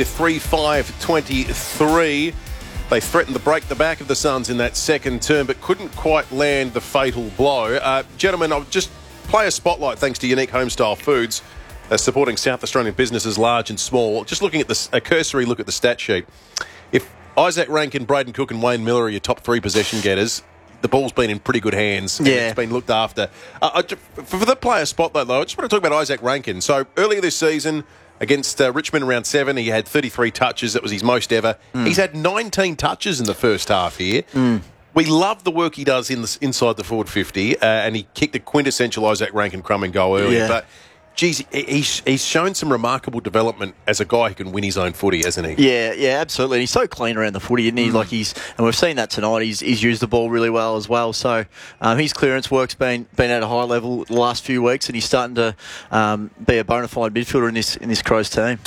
3-5-23. They threatened to break the back of the Suns in that second term, but couldn't quite land the fatal blow. Gentlemen, I'll just play a spotlight thanks to Unique Homestyle Foods, supporting South Australian businesses large and small. Just looking at a cursory look at the stat sheet. If Isaac Rankin, Braden Cook and Wayne Miller are your top three possession getters, the ball's been in pretty good hands. And it's been looked after. For the player spotlight, though, I just want to talk about Isaac Rankin. So earlier this season, against Richmond in round 7, he had 33 touches. That was his most ever. He's had 19 touches in the first half here. We love the work he does inside the forward 50, and he kicked a quintessential Isaac Rankin crumbing goal earlier. Yeah. But, geez, he's shown some remarkable development as a guy who can win his own footy, hasn't he? Yeah, absolutely. And he's so clean around the footy, isn't he? And we've seen that tonight. He's used the ball really well as well. So his clearance work's been at a high level the last few weeks, and he's starting to be a bona fide midfielder in this Crows team.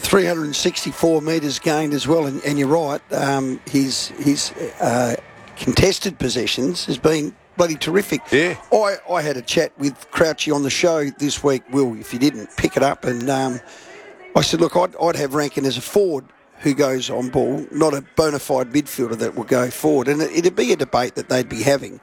364 metres gained as well, and you're right. His contested possessions has been bloody terrific. Yeah. I had a chat with Crouchy on the show this week, Will, if you didn't pick it up, and I said, look, I'd have Rankin as a forward who goes on ball, not a bona fide midfielder that will go forward, and it'd be a debate that they'd be having.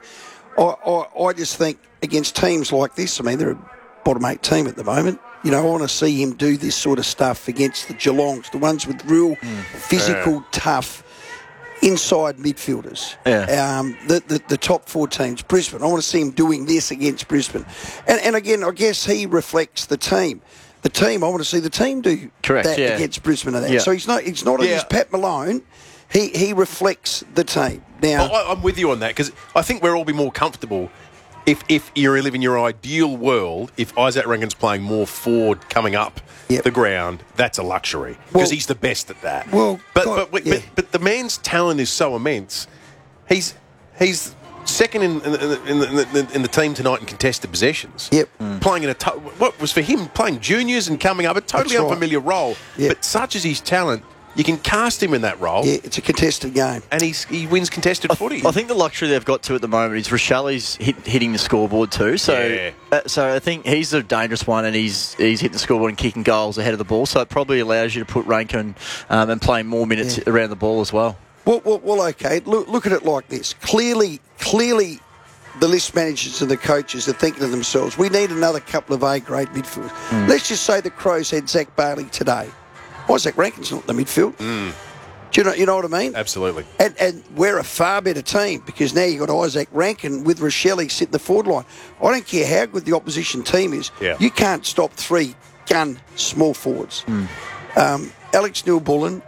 I just think against teams like this, I mean, they're a bottom 8 team at the moment. You know, I want to see him do this sort of stuff against the Geelongs, the ones with real physical, tough inside midfielders. The top 4 teams. Brisbane, I want to see him doing this against Brisbane. And again, I guess he reflects the team. I want to see the team do that against Brisbane and that. Yeah. So he's not as Pat Malone. He reflects the team. Now, I'm with you on that, because I think we'll all be more comfortable if you're living your ideal world, if Isaac Rankin's playing more forward coming up the ground, that's a luxury, because he's the best at that. But the man's talent is so immense. He's second in the team tonight in contested possessions. Playing in what was for him playing juniors and coming up a totally unfamiliar role. But such as his talent, you can cast him in that role. Yeah, it's a contested game. And he wins contested footy. I think the luxury they've got to at the moment is Rochelle's hitting the scoreboard too. So so I think he's a dangerous one, and he's hitting the scoreboard and kicking goals ahead of the ball. So it probably allows you to put Rankin and playing more minutes around the ball as well. Well, okay. Look at it like this. Clearly, the list managers and the coaches are thinking to themselves, we need another couple of A-grade midfielders. Let's just say the Crows had Zach Bailey today. Isaac Rankin's not in the midfield. Do you know what I mean? Absolutely. And we're a far better team, because now you've got Isaac Rankin with Rochelle sitting the forward line. I don't care how good the opposition team is. You can't stop 3 gun small forwards. Alex Neil-Bullen,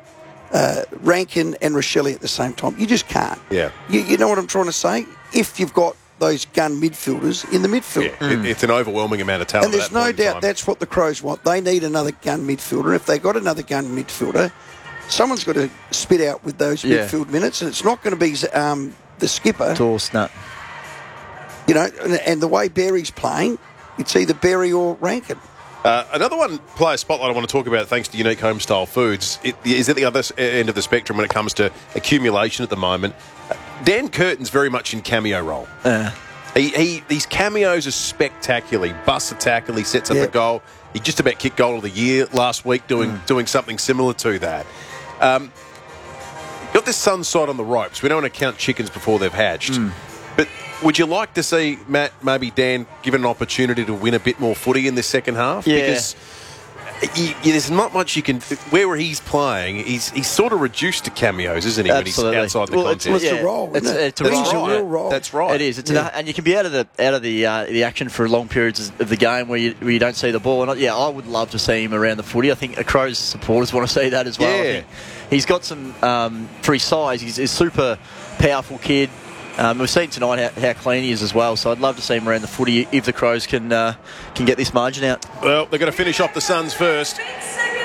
Rankin and Rochelle at the same time. You just can't. You know what I'm trying to say? If you've got those gun midfielders in the midfield. It's an overwhelming amount of talent. And there's no doubt that's what the Crows want. They need another gun midfielder. If they got another gun midfielder, someone's got to spit out with those midfield minutes, and it's not going to be the skipper. Dawson. You know, and the way Berry's playing, it's either Berry or Rankin. Another player spotlight I want to talk about, thanks to Unique Homestyle Foods, is at the other end of the spectrum when it comes to accumulation at the moment. Dan Curtin's very much in cameo role. These cameos are spectacular. He busts a tackle, he sets up a goal. He just about kicked goal of the year last week doing something similar to that. Got this Sun side on the ropes. We don't want to count chickens before they've hatched. But would you like to see, Matt, maybe Dan given an opportunity to win a bit more footy in the second half? Because there's not much you can... Where he's playing, he's sort of reduced to cameos, isn't he, when he's outside the contest? It's a role, isn't it? It's a real role. That's right. It is. And you can be out of the action for long periods of the game where you don't see the ball. And I would love to see him around the footy. I think Crows supporters want to see that as well. I think he's got some... for his size, he's a super powerful kid. We've seen tonight how clean he is as well, so I'd love to see him around the footy if the Crows can get this margin out. Well, they're going to finish off the Suns first.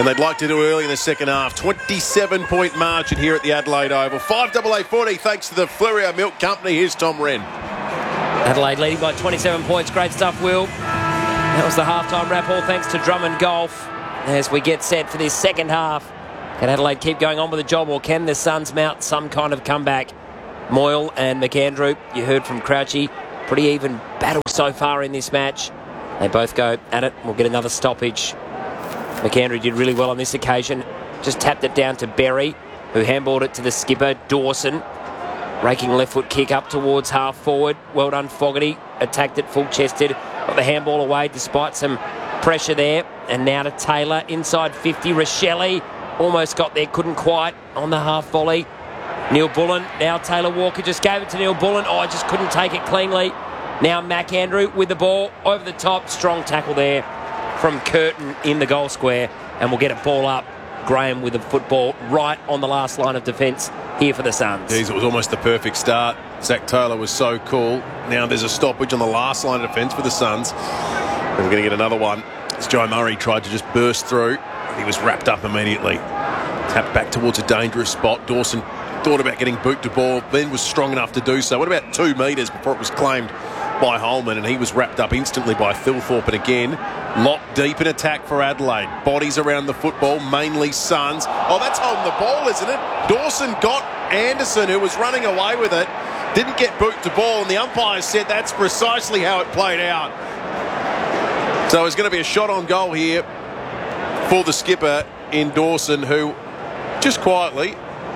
and they'd like to do early in the second half. 27-point margin here at the Adelaide Oval. 5-8-40 thanks to the Fleurieu Milk Company. Here's Tom Wren. Adelaide leading by 27 points. Great stuff, Will. That was the halftime wrap, all thanks to Drummond Golf. As we get set for this second half, can Adelaide keep going on with the job, or can the Suns mount some kind of comeback? Moyle and McAndrew, you heard from Crouchy, pretty even battle so far in this match. They both go at it. We'll get another stoppage. McAndrew did really well on this occasion. Just tapped it down to Berry, who handballed it to the skipper, Dawson. Raking left foot kick up towards half forward. Well done, Fogarty. Attacked it full-chested. Got the handball away despite some pressure there. And now to Taylor. Inside 50. Rochelle almost got there. Couldn't quite on the half volley. Neil Bullen. Now Taylor Walker just gave it to Neil Bullen. Oh, just couldn't take it cleanly. Now McAndrew with the ball over the top. Strong tackle there from Curtin in the goal square. And we'll get a ball up. Graham with the football right on the last line of defence here for the Suns. Jeez, it was almost the perfect start. Zach Taylor was so cool. Now there's a stoppage on the last line of defence for the Suns. And we're going to get another one as Joe Murray tried to just burst through. He was wrapped up immediately. Tapped back towards a dangerous spot. Dawson thought about getting boot to ball, then was strong enough to do so. What about 2 metres before it was claimed by Holman, and he was wrapped up instantly by Thilthorpe. And again, locked deep in attack for Adelaide. Bodies around the football, mainly Suns. Oh, that's holding the ball, isn't it? Dawson got Anderson, who was running away with it. Didn't get boot to ball, and the umpire said that's precisely how it played out. So it's going to be a shot on goal here for the skipper in Dawson, who just quietly,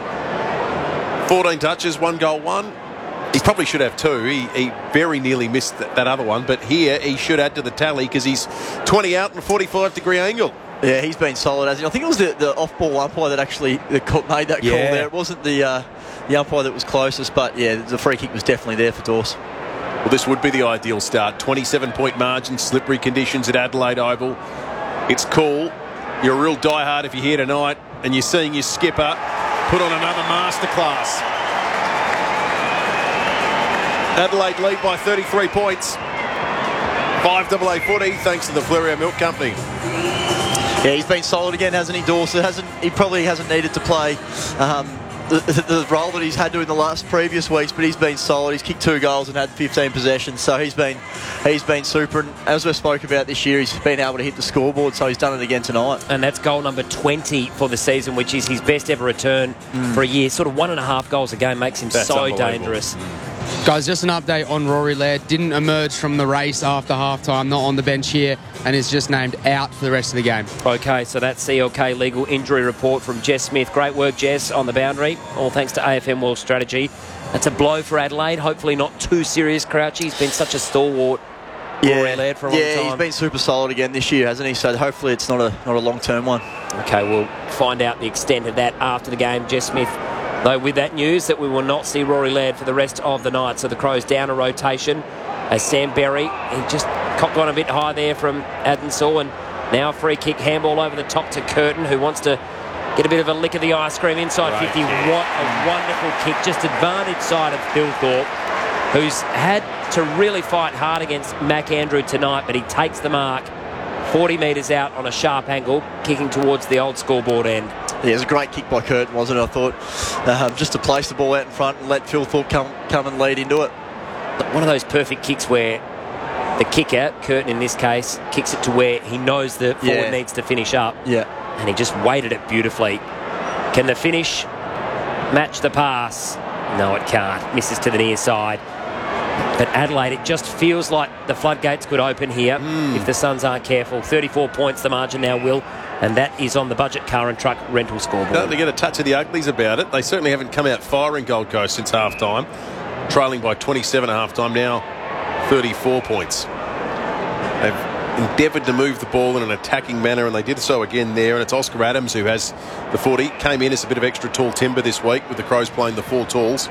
14 touches, 1 goal, 1. He probably should have 2. He very nearly missed that other one, but here he should add to the tally because he's 20 out and 45-degree angle. Yeah, he's been solid, hasn't he? I think it was the off-ball umpire that actually made that call there. It wasn't the umpire that was closest, but yeah, the free kick was definitely there for Dawson. Well, this would be the ideal start. 27-point margin, slippery conditions at Adelaide Oval. It's cool. You're a real diehard if you're here tonight and you're seeing your skipper put on another masterclass. Adelaide lead by 33 points. 5-8-40 thanks to the Fleurieu Milk Company. Yeah, he's been solid again, hasn't he, Dawson? He probably hasn't needed to play the role that he's had to in the previous weeks, but he's been solid. He's kicked 2 goals and had 15 possessions, so he's been super. And as we spoke about this year, he's been able to hit the scoreboard, so he's done it again tonight. And that's goal number 20 for the season, which is his best ever return for a year. Sort of 1.5 goals a game makes him so dangerous. Guys, just an update on Rory Laird. Didn't emerge from the race after halftime, not on the bench here, and is just named out for the rest of the game. Okay, so that's CLK legal injury report from Jess Smith. Great work, Jess, on the boundary. All thanks to AFM World Strategy. That's a blow for Adelaide. Hopefully not too serious, Crouchy. He's been such a stalwart, Rory Laird, for a long time. Yeah, he's been super solid again this year, hasn't he? So hopefully it's not a long-term one. Okay, we'll find out the extent of that after the game. Jess Smith, though, with that news that we will not see Rory Laird for the rest of the night. So the Crows down a rotation as Sam Berry, he just cocked one a bit high there from Adenshaw, and now a free kick handball over the top to Curtin, who wants to get a bit of a lick of the ice cream inside 50. What a wonderful kick, just advantage side of Thilthorpe, who's had to really fight hard against McAndrew tonight, but he takes the mark 40 metres out on a sharp angle, kicking towards the old scoreboard end. Yeah, it was a great kick by Curtin, wasn't it? I thought just to place the ball out in front and let Thilthorpe come and lead into it. One of those perfect kicks where the kicker, Curtin in this case, kicks it to where he knows the forward needs to finish up. Yeah. And he just weighted it beautifully. Can the finish match the pass? No, it can't. Misses to the near side. But Adelaide, it just feels like the floodgates could open here if the Suns aren't careful. 34 points the margin now, Will, and that is on the budget car and truck rental scoreboard. Don't they get a touch of the uglies about it? They certainly haven't come out firing Gold Coast since half-time. Trailing by 27 at half-time, now 34 points. They've endeavoured to move the ball in an attacking manner, and they did so again there. And it's Oscar Adams who has the 40. Came in as a bit of extra tall timber this week with the Crows playing the 4 talls.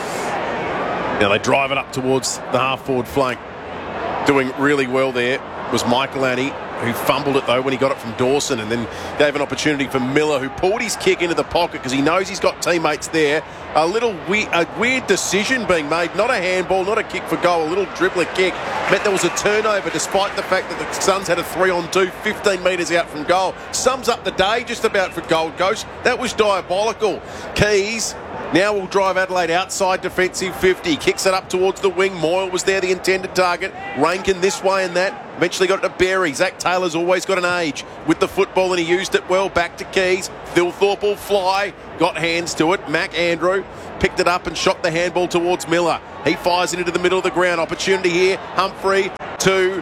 Now they drive it up towards the half-forward flank. Doing really well there was Michael Annie, who fumbled it though when he got it from Dawson, and then gave an opportunity for Miller, who pulled his kick into the pocket because he knows he's got teammates there. A weird decision being made, not a handball, not a kick for goal, a little dribbler kick meant there was a turnover despite the fact that the Suns had a 3-on-2 15 metres out from goal. Sums up the day just about for Gold Coast. That was diabolical. Keys now will drive Adelaide outside defensive 50. Kicks it up towards the wing. Moyle was there, the intended target. Rankin this way and that. Eventually got it to Berry. Zach Taylor's always got an age with the football and he used it well. Back to Keys. Thilthorpe will fly. Got hands to it. Mac Andrew picked it up and shot the handball towards Miller. He fires it into the middle of the ground. Opportunity here. Humphrey to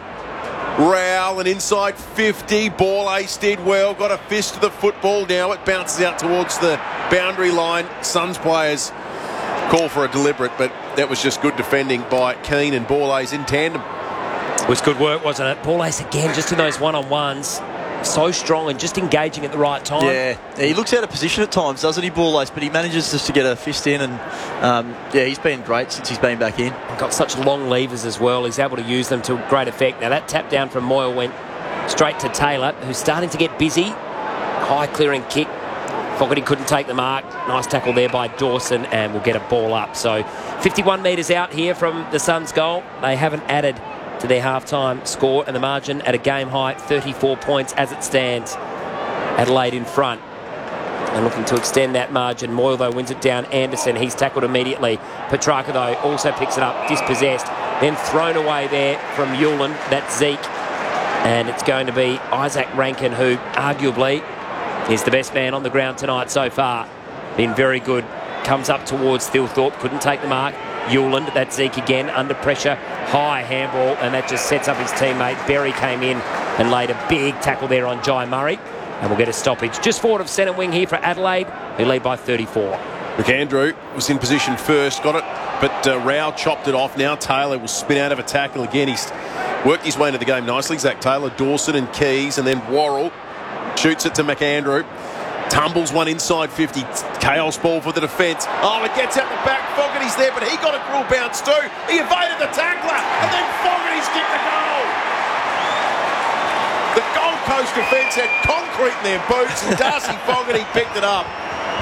Rowell and inside 50. Ball ace did well. Got a fist to the football. Now it bounces out towards the boundary line. Suns players call for a deliberate, but that was just good defending by Keane and Ball ace in tandem. It was good work, wasn't it? Ball ace again, just in those one-on-ones. So strong and just engaging at the right time. Yeah, he looks out of position at times, doesn't he, Ball ace? But he manages just to get a fist in, and he's been great since he's been back in. Got such long levers as well. He's able to use them to great effect. Now that tap down from Moyle went straight to Taylor, who's starting to get busy. High clearing kick. Fogarty couldn't take the mark. Nice tackle there by Dawson, and we'll get a ball up. So 51 metres out here from the Suns' goal. They haven't added to their half-time score, and the margin at a game high 34 points as it stands. Adelaide in front and looking to extend that margin. Moyle though wins it down. Anderson, he's tackled immediately. Petrarca though also picks it up, dispossessed, then thrown away there from Hewland. That's Zeke, and it's going to be Isaac Rankin, who arguably is the best man on the ground tonight so far. Been very good. Comes up towards Thilthorpe, couldn't take the mark. Hewland, that's Zeke again, under pressure, high handball, and that just sets up his teammate. Berry came in and laid a big tackle there on Jai Murray, and we'll get a stoppage just forward of centre wing here for Adelaide, who lead by 34. McAndrew was in position first, got it, but Rao chopped it off. Now Taylor will spin out of a tackle again. He's worked his way into the game nicely. Zach Taylor, Dawson and Keys, and then Worrell shoots it to McAndrew. Tumbles one inside 50. Chaos ball for the defence. Oh, it gets out the back. Fogarty's there, but he got a cruel bounce too. He evaded the tackler, and then Fogarty's kicked the goal. The Gold Coast defence had concrete in their boots, and Darcy Fogarty picked it up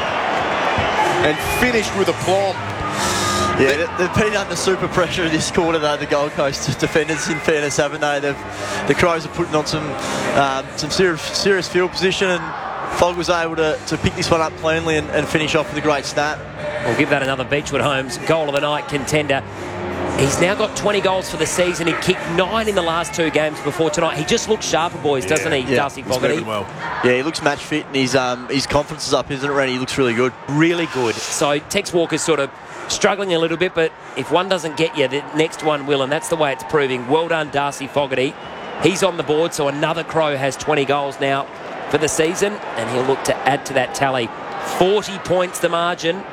and finished with aplomb. Yeah, they've been under super pressure this quarter, though, the Gold Coast defenders, in fairness, haven't they? The Crows are putting on some serious field position, and Fogg was able to pick this one up cleanly and finish off with a great snap. We'll give that another Beechwood Homes goal of the night contender. He's now got 20 goals for the season. He kicked 9 in the last 2 games before tonight. He just looks sharper, boys, doesn't he, Darcy Fogarty? Well. Yeah, he looks match fit, and his confidence is up, isn't it, Randy? He looks really good. Really good. So Tex Walker's sort of struggling a little bit, but if one doesn't get you, the next one will, and that's the way it's proving. Well done, Darcy Fogarty. He's on the board, so another Crow has 20 goals now for the season, and he'll look to add to that tally. 40 points the margin.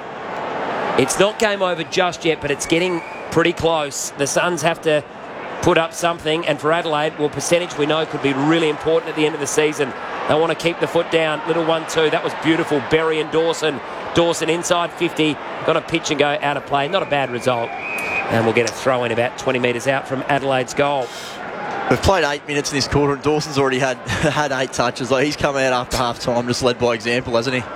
It's not game over just yet, but it's getting pretty close. The Suns have to put up something, and for Adelaide, well, percentage we know could be really important at the end of the season. They want to keep the foot down. Little 1-2. That was beautiful. Berry and Dawson. Dawson inside 50. Got a pitch and go out of play. Not a bad result. And we'll get a throw in about 20 metres out from Adelaide's goal. We've played 8 minutes in this quarter, and Dawson's already had 8 touches. Like, he's come out after half-time, just led by example, hasn't he?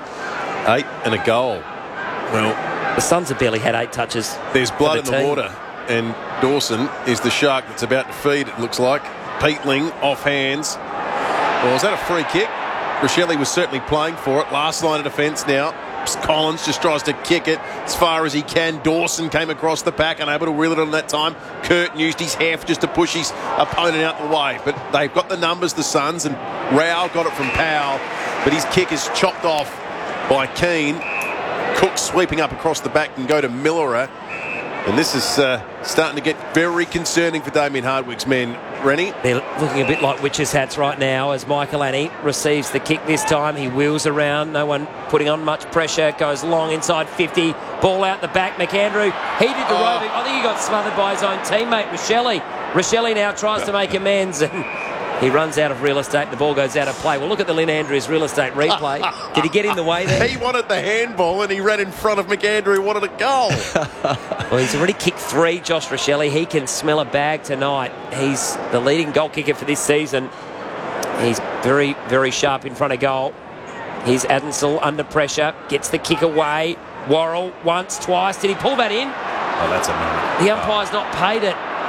8 and a goal. Well, the Suns have barely had 8 touches. There's blood in the water, and Dawson is the shark that's about to feed, it looks like. Peatling off hands. Well, is that a free kick? Rochelle was certainly playing for it. Last line of defence now. Collins just tries to kick it as far as he can. Dawson came across the pack, unable to reel it on that time. Curtin used his heft just to push his opponent out the way. But they've got the numbers, the Suns, and Rao got it from Powell. But his kick is chopped off by Keane. Cook sweeping up across the back and go to Millerer. And this is starting to get very concerning for Damien Hardwick's men. Rennie? They're looking a bit like witches' hats right now as Michael Annie receives the kick this time. He wheels around, no one putting on much pressure, goes long inside 50, ball out the back. McAndrew, he did the roving. I think he got smothered by his own teammate, Rochelle. Rochelle now tries to make amends, and he runs out of real estate. The ball goes out of play. Well, look at the Lynn Andrews real estate replay. Did he get in the way there? He wanted the handball, and he ran in front of McAndrew, wanted a goal. Well, he's already kicked 3, Josh Rochelle. He can smell a bag tonight. He's the leading goal kicker for this season. He's very, very sharp in front of goal. Here's Adensel under pressure. Gets the kick away. Worrell once, twice. Did he pull that in? Oh, that's a moment. The umpire's not paid it.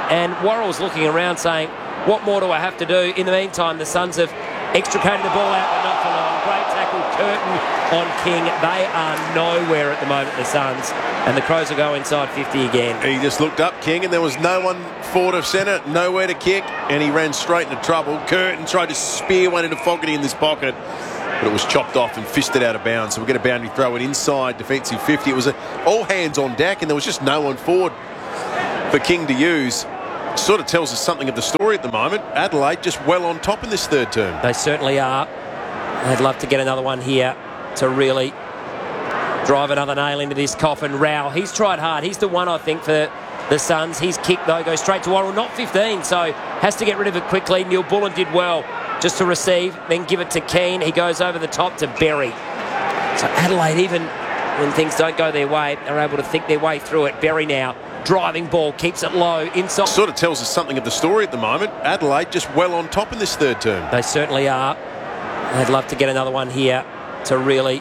And Worrell's looking around saying, what more do I have to do? In the meantime, the Suns have extricated the ball out, but not for long. Great tackle, Curtin on King. They are nowhere at the moment, the Suns. And the Crows will go inside 50 again. He just looked up, King, and there was no one forward of centre, nowhere to kick, and he ran straight into trouble. Curtin tried to spear one into Fogarty in this pocket, but it was chopped off and fisted out of bounds. So we'll get a boundary throw it inside defensive 50. It was all hands on deck, and there was just no one forward for King to use. Sort of tells us something of the story at the moment. Adelaide just well on top in this third term. They certainly are. I'd love to get another one here to really drive another nail into this coffin. Rao, he's tried hard. He's the one, I think, for the Suns. His kick, though, goes straight to Worrell. Not 15, so has to get rid of it quickly. Neil Bullen did well just to receive, then give it to Keane. He goes over the top to Berry. So Adelaide, even when things don't go their way, are able to think their way through it. Berry now. Driving ball, keeps it low, inside. Sort of tells us something of the story at the moment. Adelaide just well on top in this third term. They certainly are. I'd love to get another one here to really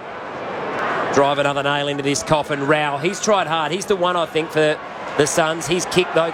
drive another nail into this coffin. Rao, he's tried hard. He's the one, I think, for the Suns. His kick, though,